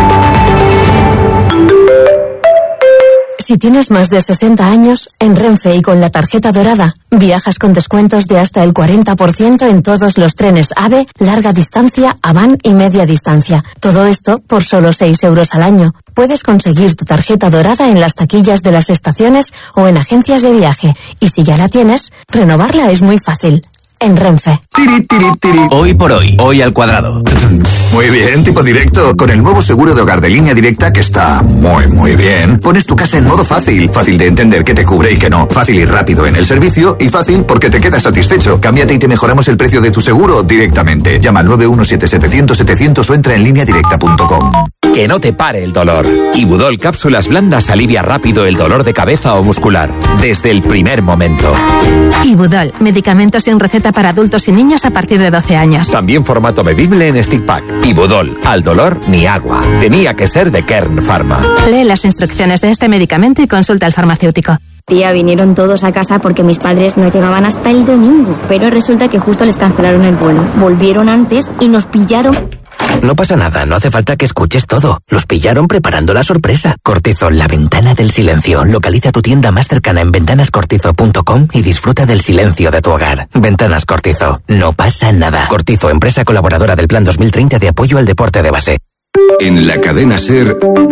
Si tienes más de sesenta años, en Renfe y con la tarjeta dorada, viajas con descuentos de hasta el cuarenta por ciento en todos los trenes AVE, larga distancia, Avant y media distancia. Todo esto por solo seis euros al año. Puedes conseguir tu tarjeta dorada en las taquillas de las estaciones o en agencias de viaje. Y si ya la tienes, renovarla es muy fácil. En Renfe. Tiri, tiri, tiri. Hoy por hoy, hoy al cuadrado. Muy bien, tipo directo. Con el nuevo seguro de hogar de Línea Directa, que está muy, muy bien, pones tu casa en modo fácil. Fácil de entender qué te cubre y qué no. Fácil y rápido en el servicio y fácil porque te quedas satisfecho. Cámbiate y te mejoramos el precio de tu seguro directamente. Llama al nueve uno siete setecientos setecientos o entra en línea directa punto com. Que no te pare el dolor. Ibudol Cápsulas Blandas alivia rápido el dolor de cabeza o muscular, desde el primer momento. Ibudol, medicamentos sin receta para adultos y niños a partir de doce años. También formato bebible en stick pack. Ibudol, al dolor ni agua. Tenía que ser de Kern Pharma. Lee las instrucciones de este medicamento y consulta al farmacéutico. Tía, vinieron todos a casa porque mis padres no llegaban hasta el domingo, pero resulta que justo les cancelaron el vuelo. Volvieron antes y nos pillaron. No pasa nada, no hace falta que escuches todo. Los pillaron preparando la sorpresa. Cortizo, la ventana del silencio. Localiza tu tienda más cercana en ventanas cortizo punto com y disfruta del silencio de tu hogar. Ventanas Cortizo, no pasa nada. Cortizo, empresa colaboradora del Plan dos mil treinta de apoyo al deporte de base. En la cadena SER,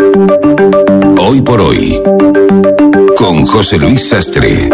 Hoy por Hoy, con José Luis Sastre.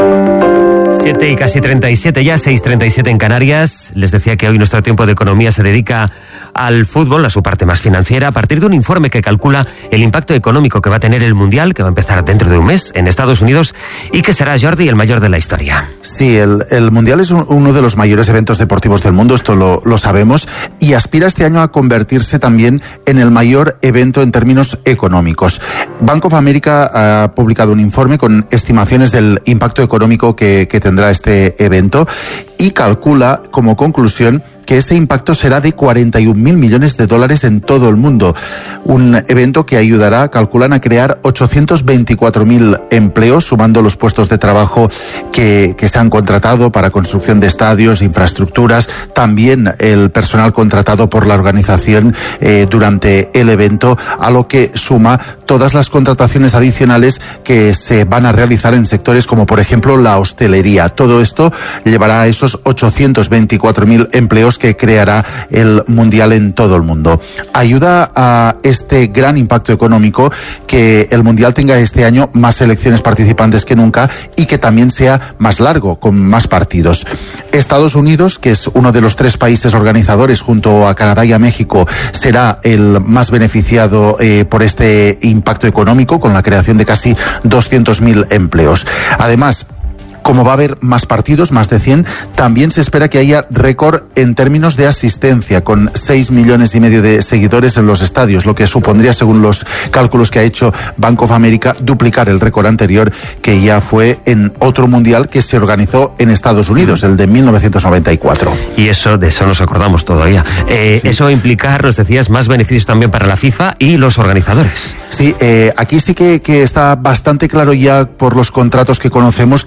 siete y casi treinta y siete ya, seis treinta y siete en Canarias. Les decía que hoy nuestro tiempo de economía se dedica al fútbol, a su parte más financiera, a partir de un informe que calcula el impacto económico que va a tener el Mundial, que va a empezar dentro de un mes en Estados Unidos y que será, Jordi, el mayor de la historia. Sí, el, el Mundial es un, uno de los mayores eventos deportivos del mundo, esto lo, lo sabemos, y aspira este año a convertirse también en el mayor evento en términos económicos. Bank of America ha publicado un informe con estimaciones del impacto económico que, que tendrá este evento y calcula como conclusión que ese impacto será de cuarenta y un mil millones de dólares en todo el mundo. Un evento que ayudará, calculan, a crear ochocientos veinticuatro mil empleos, sumando los puestos de trabajo que, que se han contratado para construcción de estadios, infraestructuras, también el personal contratado por la organización eh, durante el evento, a lo que suma todas las contrataciones adicionales que se van a realizar en sectores como, por ejemplo, la hostelería. Todo esto llevará a esos ochocientos veinticuatro mil empleos que creará el Mundial en todo el mundo. Ayuda a este gran impacto económico que el Mundial tenga este año más selecciones participantes que nunca y que también sea más largo, con más partidos. Estados Unidos, que es uno de los tres países organizadores junto a Canadá y a México, será el más beneficiado eh, por este impacto económico, con la creación de casi doscientos mil empleos. Además, como va a haber más partidos, más de cien, también se espera que haya récord en términos de asistencia, con seis millones y medio de seguidores en los estadios, lo que supondría, según los cálculos que ha hecho Bank of America, duplicar el récord anterior, que ya fue en otro mundial que se organizó en Estados Unidos, el de mil novecientos noventa y cuatro. Y eso, de eso nos acordamos todavía. Eh, sí. Eso implica, nos decías, más beneficios también para la FIFA y los organizadores. Sí, eh, aquí sí que, que está bastante claro ya por los contratos que conocemos que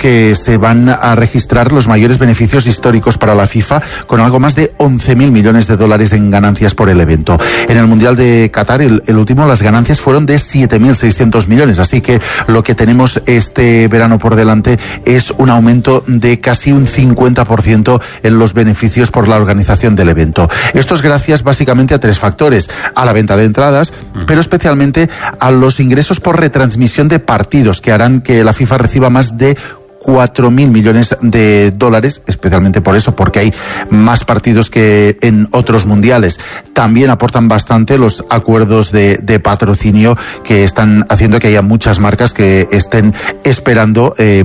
se van a registrar los mayores beneficios históricos para la FIFA, con algo más de once mil millones de dólares en ganancias por el evento. En el Mundial de Qatar, el, el último, las ganancias fueron de siete mil seiscientos millones, así que lo que tenemos este verano por delante es un aumento de casi un cincuenta por ciento en los beneficios por la organización del evento. Esto es gracias básicamente a tres factores: a la venta de entradas, pero especialmente a los ingresos por retransmisión de partidos, que harán que la FIFA reciba más de cuatro mil millones de dólares, especialmente por eso, porque hay más partidos que en otros mundiales. También aportan bastante los acuerdos de, de patrocinio, que están haciendo que haya muchas marcas que estén esperando eh,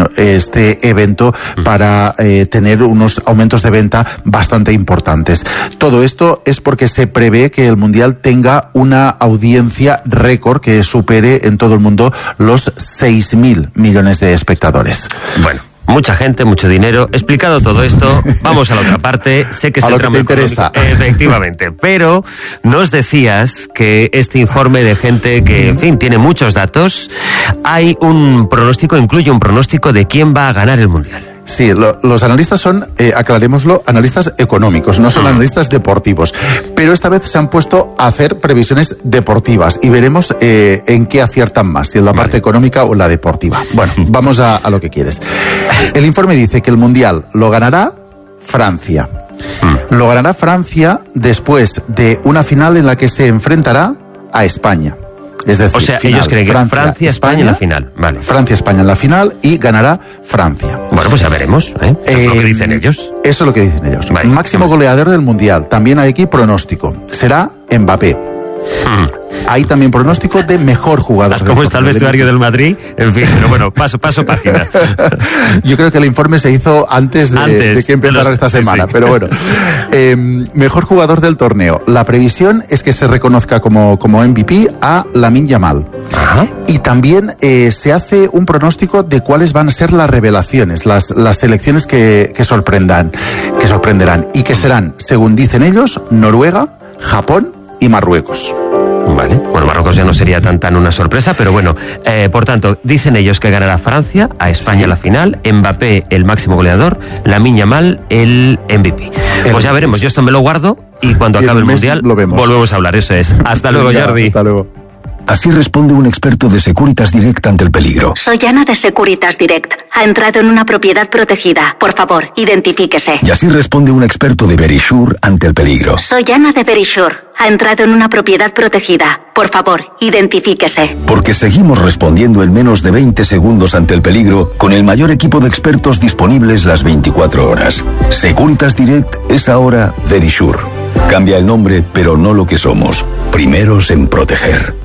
este evento para eh, tener unos aumentos de venta bastante importantes. Todo esto es porque se prevé que el mundial tenga una audiencia récord que supere en todo el mundo los seis mil millones de espectadores. Bueno, mucha gente, mucho dinero. Explicado todo esto, vamos a la otra parte. Sé que es el tramo económico, efectivamente, pero nos decías que este informe de gente que, en fin, tiene muchos datos, hay un pronóstico, incluye un pronóstico de quién va a ganar el Mundial. Sí, lo, los analistas son, eh, aclarémoslo, analistas económicos, no son analistas deportivos. Pero esta vez se han puesto a hacer previsiones deportivas y veremos eh, en qué aciertan más, si en la parte económica o en la deportiva. Bueno, vamos a, a lo que quieres. El informe dice que el Mundial lo ganará Francia. Lo ganará Francia después de una final en la que se enfrentará a España. Es decir, o sea, final, ellos creen que Francia, Francia, España en la final. Vale. Francia, España en la final y ganará Francia. Bueno, pues ya veremos, ¿eh? Eso es lo que dicen ellos. Eso es lo que dicen ellos. Vale, máximo vamos. goleador del Mundial. También hay aquí pronóstico. Será Mbappé. Hmm. Hay también pronóstico de mejor jugador. ¿Cómo está el vestuario del Madrid? En fin, pero bueno, paso, paso página. Yo creo que el informe se hizo antes de, antes, de que empezara los, esta semana, sí, sí. Pero bueno. Eh, mejor jugador del torneo. La previsión es que se reconozca como, como M V P a Lamine Yamal. Ajá. Y también eh, se hace un pronóstico de cuáles van a ser las revelaciones, las, las selecciones que, que sorprendan, que sorprenderán y que serán, según dicen ellos, Noruega, Japón y Marruecos. Vale, bueno, Marruecos ya no sería tan tan una sorpresa, pero bueno, eh, por tanto, dicen ellos que ganará Francia, a España sí. La final, Mbappé el máximo goleador, Lamine Yamal el M V P. El pues ya veremos, yo esto me lo guardo y cuando y acabe el, el Mundial lo vemos. Volvemos a hablar, eso es. Hasta luego, ya, Jordi. Hasta luego. Así responde un experto de Securitas Direct ante el peligro. Soy Ana de Securitas Direct. Ha entrado en una propiedad protegida. Por favor, identifíquese. Y así responde un experto de Verisure ante el peligro. Soy Ana de Verisure. Ha entrado en una propiedad protegida. Por favor, identifíquese. Porque seguimos respondiendo en menos de veinte segundos ante el peligro con el mayor equipo de expertos disponibles las veinticuatro horas. Securitas Direct es ahora Verisure. Cambia el nombre, pero no lo que somos. Primeros en proteger.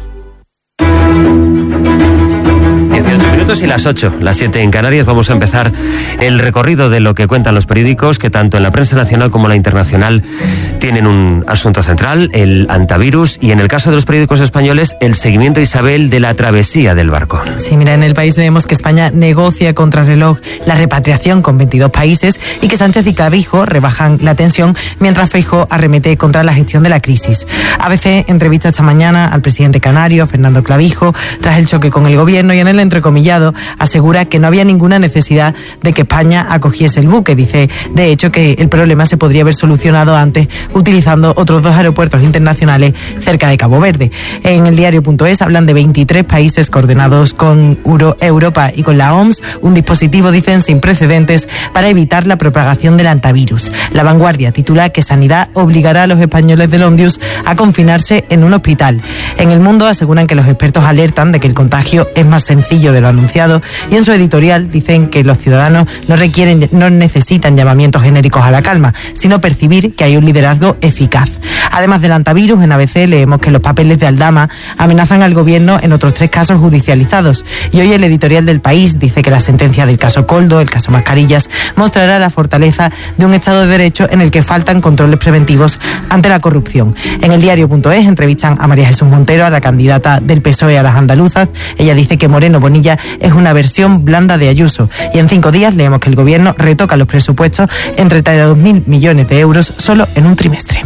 dieciocho minutos y las ocho, las siete en Canarias. Vamos a empezar el recorrido de lo que cuentan los periódicos, que tanto en la prensa nacional como en la internacional tienen un asunto central, el antivirus, y en el caso de los periódicos españoles, el seguimiento, Isabel, de la travesía del barco. Sí, mira, en El País leemos que España negocia contra reloj la repatriación con veintidós países y que Sánchez y Clavijo rebajan la tensión mientras Feijóo arremete contra la gestión de la crisis. A B C entrevista esta mañana al presidente canario, Fernando Clavijo, tras el choque con el gobierno, y en el entrecomillado asegura que no había ninguna necesidad de que España acogiese el buque. Dice, de hecho, que el problema se podría haber solucionado antes utilizando otros dos aeropuertos internacionales cerca de Cabo Verde. En el diario punto es hablan de veintitrés países coordinados con Euro, Europa y con la O M S, un dispositivo, dicen, sin precedentes para evitar la propagación del antivirus. La Vanguardia titula que Sanidad obligará a los españoles del Ondius a confinarse en un hospital. En El Mundo aseguran que los expertos alertan de que el contagio es más sencillo de lo anunciado, y en su editorial dicen que los ciudadanos no requieren, no necesitan llamamientos genéricos a la calma, sino percibir que hay un liderazgo eficaz. Además del antivirus, en A B C leemos que los papeles de Aldama amenazan al gobierno en otros tres casos judicializados, y hoy el editorial del País dice que la sentencia del caso Coldo, el caso Mascarillas, mostrará la fortaleza de un Estado de Derecho en el que faltan controles preventivos ante la corrupción. En el diario punto es entrevistan a María Jesús Montero, a la candidata del P S O E a las andaluzas. Ella dice que Moreno Bonilla es una versión blanda de Ayuso. Y en cinco días leemos que el gobierno retoca los presupuestos en treinta y dos mil millones de euros solo en un trimestre.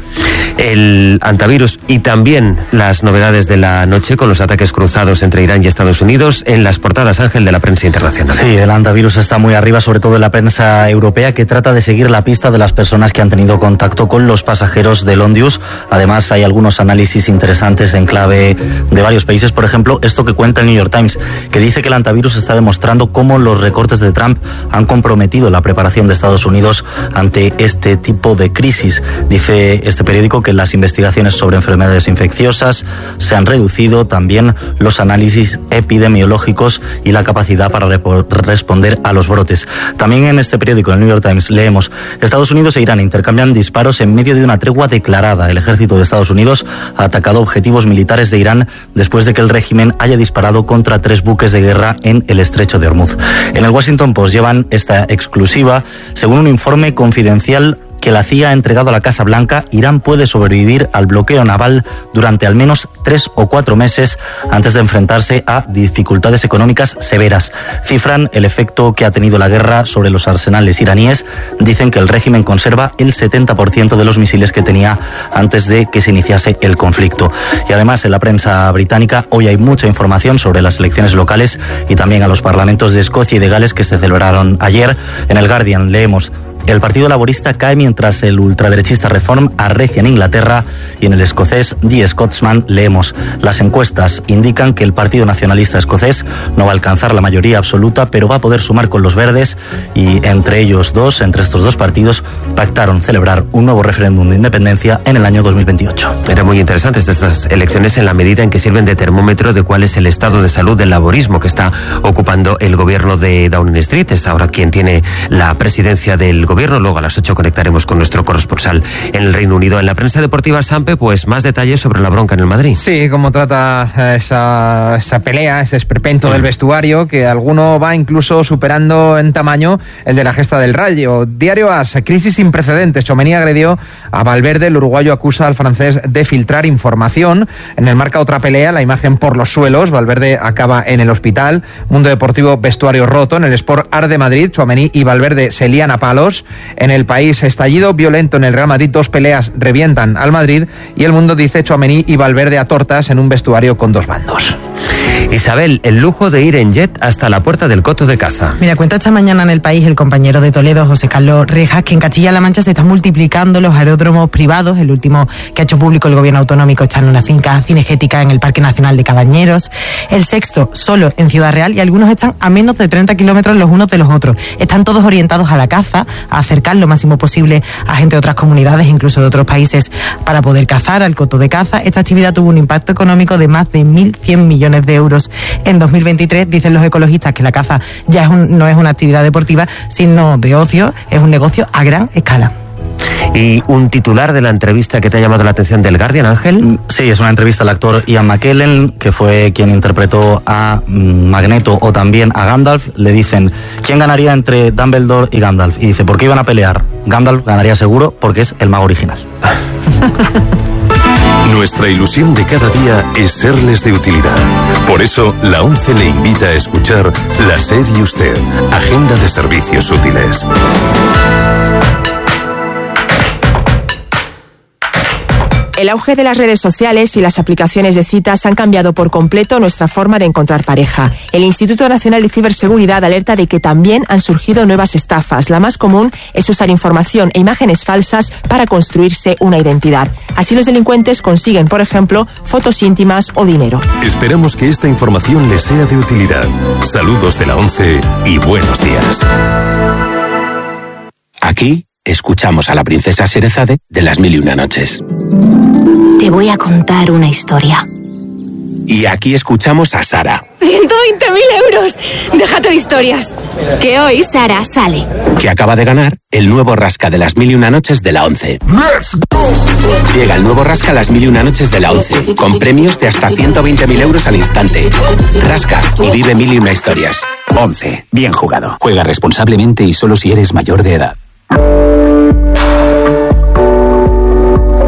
El antivirus y también las novedades de la noche con los ataques cruzados entre Irán y Estados Unidos en las portadas, Ángel, de la prensa internacional. Sí, el antivirus está muy arriba, sobre todo en la prensa europea, que trata de seguir la pista de las personas que han tenido contacto con los pasajeros del Ondius. Además, hay algunos análisis interesantes en clave de varios países. Por ejemplo, esto que cuenta el New York Times, que dice que el antivirus está demostrando cómo los recortes de Trump han comprometido la preparación de Estados Unidos ante este tipo de crisis. Dice este periódico que las investigaciones sobre enfermedades infecciosas se han reducido, también los análisis epidemiológicos y la capacidad para responder a los brotes. También en este periódico, el New York Times, leemos: Estados Unidos e Irán intercambian disparos en medio de una tregua declarada. El ejército de Estados Unidos ha atacado objetivos militares de Irán después de que el régimen haya disparado contra tres buques de guerra en el estrecho de Hormuz. En el Washington Post llevan esta exclusiva. Según un informe confidencial que la C I A ha entregado a la Casa Blanca, Irán puede sobrevivir al bloqueo naval durante al menos tres o cuatro meses antes de enfrentarse a dificultades económicas severas. Cifran el efecto que ha tenido la guerra sobre los arsenales iraníes. Dicen que el régimen conserva el setenta por ciento de los misiles que tenía antes de que se iniciase el conflicto. Y además, en la prensa británica hoy hay mucha información sobre las elecciones locales y también a los parlamentos de Escocia y de Gales que se celebraron ayer. En el Guardian leemos: el Partido Laborista cae mientras el ultraderechista Reform arrecia en Inglaterra, y en el escocés The Scotsman leemos: las encuestas indican que el Partido Nacionalista Escocés no va a alcanzar la mayoría absoluta, pero va a poder sumar con los verdes, y entre ellos dos, entre estos dos partidos, pactaron celebrar un nuevo referéndum de independencia en el año dos mil veintiocho. Eran muy interesantes estas elecciones en la medida en que sirven de termómetro de cuál es el estado de salud del laborismo que está ocupando el gobierno de Downing Street. Es ahora quien tiene la presidencia del gobierno. Luego a las ocho conectaremos con nuestro corresponsal en el Reino Unido. En la prensa deportiva, Sampe, pues más detalles sobre la bronca en el Madrid. Sí, cómo trata esa, esa pelea, ese esperpento mm. del vestuario, que alguno va incluso superando en tamaño el de la gesta del Rayo. Diario AS, crisis sin precedentes. Tchouaméni agredió a Valverde. El uruguayo acusa al francés de filtrar información. En el Marca, otra pelea, la imagen por los suelos. Valverde acaba en el hospital. Mundo Deportivo, vestuario roto. En el Sport Arde Madrid, Tchouaméni y Valverde se lían a palos. En El País, estallido violento en el Real Madrid, dos peleas revientan al Madrid, y El Mundo dice: Tchouaméni y Valverde a tortas en un vestuario con dos bandos. Isabel, el lujo de ir en jet hasta la puerta del Coto de Caza. Mira, cuenta esta mañana en El País el compañero de Toledo, José Carlos Rejas, que en Castilla-La Mancha se están multiplicando los aeródromos privados. El último que ha hecho público el gobierno autonómico está en una finca cinegética en el Parque Nacional de Cabañeros. El sexto solo en Ciudad Real, y algunos están a menos de treinta kilómetros los unos de los otros. Están todos orientados a la caza, a acercar lo máximo posible a gente de otras comunidades, incluso de otros países, para poder cazar al Coto de Caza. Esta actividad tuvo un impacto económico de más de mil cien millones de euros en dos mil veintitrés. Dicen los ecologistas que la caza ya es un, no es una actividad deportiva, sino de ocio, es un negocio a gran escala. ¿Y un titular de la entrevista que te ha llamado la atención del Guardian, Ángel? Sí, es una entrevista al actor Ian McKellen, que fue quien interpretó a Magneto o también a Gandalf. Le dicen: ¿quién ganaría entre Dumbledore y Gandalf? Y dice: ¿por qué iban a pelear? Gandalf ganaría seguro porque es el mago original. Nuestra ilusión de cada día es serles de utilidad. Por eso, la ONCE le invita a escuchar La SER y Usted, Agenda de Servicios Útiles. El auge de las redes sociales y las aplicaciones de citas han cambiado por completo nuestra forma de encontrar pareja. El Instituto Nacional de Ciberseguridad alerta de que también han surgido nuevas estafas. La más común es usar información e imágenes falsas para construirse una identidad. Así los delincuentes consiguen, por ejemplo, fotos íntimas o dinero. Esperamos que esta información les sea de utilidad. Saludos de la ONCE y buenos días. Aquí escuchamos a la princesa Sherezade de Las Mil y Una Noches. Te voy a contar una historia. Y aquí escuchamos a Sara, ¡ciento veinte mil euros! Déjate de historias. Que hoy Sara sale. que acaba de ganar el nuevo rasca de Las Mil y Una Noches de la ONCE. Llega el nuevo rasca Las Mil y Una Noches de la ONCE, con premios de hasta ciento veinte mil euros al instante. Rasca y vive mil y una historias. ONCE. Bien jugado. Juega responsablemente y solo si eres mayor de edad.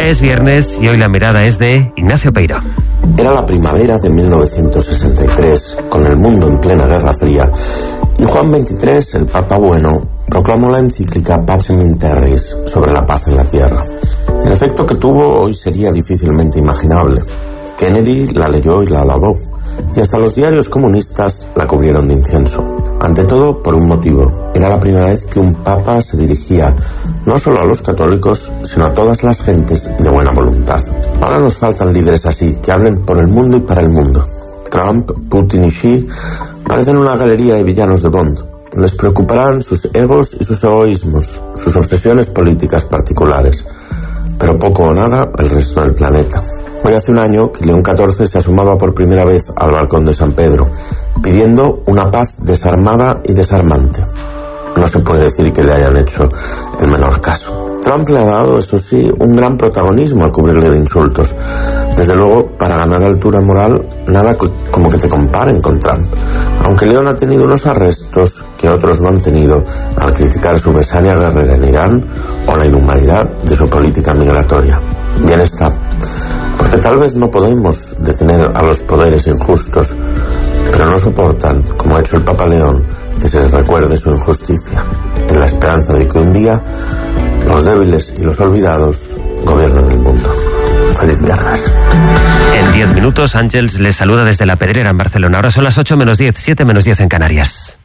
Es viernes y hoy la mirada es de Ignacio Peiro. Era la primavera de mil novecientos sesenta y tres, con el mundo en plena Guerra Fría, y Juan veintitrés, el Papa Bueno, proclamó la encíclica Pacem in Terris sobre la paz en la tierra. El efecto que tuvo hoy sería difícilmente imaginable. Kennedy la leyó y la alabó, y hasta los diarios comunistas la cubrieron de incienso. Ante todo, por un motivo. Era la primera vez que un papa se dirigía no solo a los católicos, sino a todas las gentes de buena voluntad. Ahora nos faltan líderes así, que hablen por el mundo y para el mundo. Trump, Putin y Xi parecen una galería de villanos de Bond. Les preocuparán sus egos y sus egoísmos, sus obsesiones políticas particulares, pero poco o nada el resto del planeta. Hoy hace un año que León catorce se asomaba por primera vez al balcón de San Pedro, pidiendo una paz desarmada y desarmante. No se puede decir que le hayan hecho el menor caso. Trump le ha dado, eso sí, un gran protagonismo al cubrirle de insultos. Desde luego, para ganar altura moral, nada como que te comparen con Trump. Aunque León ha tenido unos arrestos que otros no han tenido al criticar su besaña guerrera en Irán o la inhumanidad de su política migratoria. Bien está. Porque tal vez no podemos detener a los poderes injustos, pero no soportan, como ha hecho el Papa León, que se les recuerde su injusticia, en la esperanza de que un día los débiles y los olvidados gobiernen el mundo. Feliz viernes. En diez minutos, Ángels les saluda desde La Pedrera, en Barcelona. Ahora son las ocho menos diez, siete menos diez en Canarias.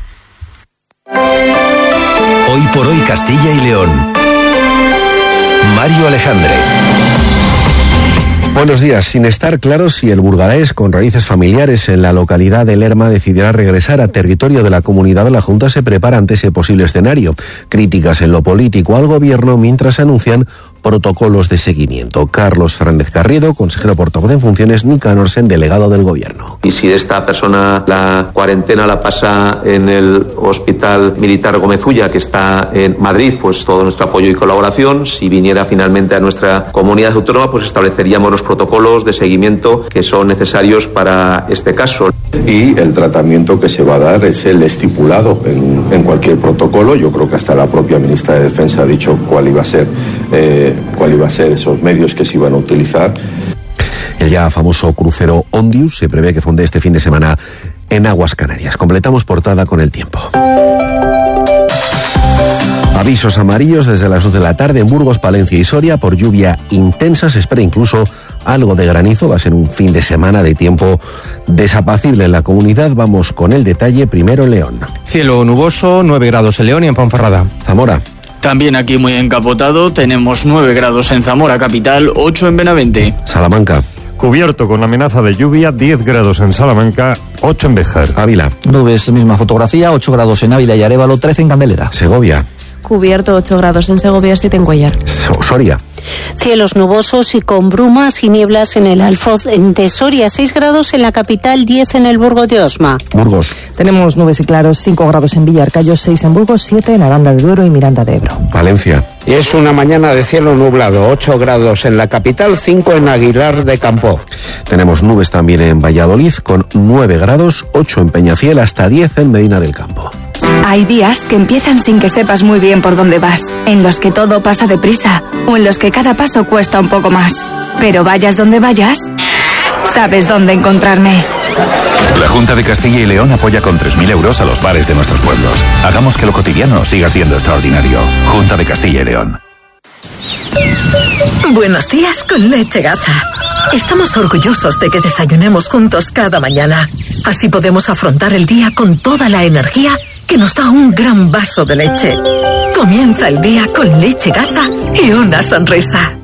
Hoy por hoy Castilla y León. Mario Alejandre. Buenos días. Sin estar claro si el burgalés con raíces familiares en la localidad de Lerma decidirá regresar a territorio de la comunidad, la Junta se prepara ante ese posible escenario. Críticas en lo político al gobierno mientras se anuncian protocolos de seguimiento. Carlos Fernández Carriedo, consejero portavoz en funciones, Nica Norsen, delegado del gobierno. Y si esta persona la cuarentena la pasa en el Hospital Militar Gómez Ulla, que está en Madrid, pues todo nuestro apoyo y colaboración. Si viniera finalmente a nuestra comunidad autónoma, pues estableceríamos los protocolos de seguimiento que son necesarios para este caso. Y el tratamiento que se va a dar es el estipulado en, en cualquier protocolo. Yo creo que hasta la propia ministra de Defensa ha dicho cuál iba a ser eh, cuál iba a ser esos medios que se iban a utilizar. El ya famoso crucero Ondius se prevé que fonde este fin de semana en aguas Canarias. Completamos portada con el tiempo. Avisos amarillos desde las dos de la tarde en Burgos, Palencia y Soria por lluvia intensa. Se espera incluso algo de granizo. Va a ser un fin de semana de tiempo desapacible en la comunidad. Vamos con el detalle. Primero en León. Cielo nuboso, nueve grados en León y en Ponferrada. Zamora. También aquí muy encapotado. Tenemos nueve grados en Zamora capital, ocho en Benavente. Salamanca. Cubierto con amenaza de lluvia, diez grados en Salamanca, ocho en Béjar. Ávila. Nubes, misma fotografía, ocho grados en Ávila y Arévalo, trece en Candelera. Segovia. Cubierto, ocho grados en Segovia, siete en Cuellar. Soria. Cielos nubosos y con brumas y nieblas en el Alfoz de Soria, seis grados en la capital, diez en el Burgo de Osma. Burgos. Tenemos nubes y claros, cinco grados en Villarcayo, seis en Burgos, siete en Aranda de Duero y Miranda de Ebro. Valencia. Y es una mañana de cielo nublado, ocho grados en la capital, cinco en Aguilar de Campo. Tenemos nubes también en Valladolid con nueve grados, ocho en Peñafiel, hasta diez en Medina del Campo. Hay días que empiezan sin que sepas muy bien por dónde vas, en los que todo pasa deprisa o en los que cada paso cuesta un poco más. Pero vayas donde vayas, sabes dónde encontrarme. La Junta de Castilla y León apoya con tres mil euros a los bares de nuestros pueblos. Hagamos que lo cotidiano siga siendo extraordinario. Junta de Castilla y León. Buenos días con Leche Gaza. Estamos orgullosos de que desayunemos juntos cada mañana. Así podemos afrontar el día con toda la energía que nos da un gran vaso de leche. Comienza el día con Leche Gaza y una sonrisa.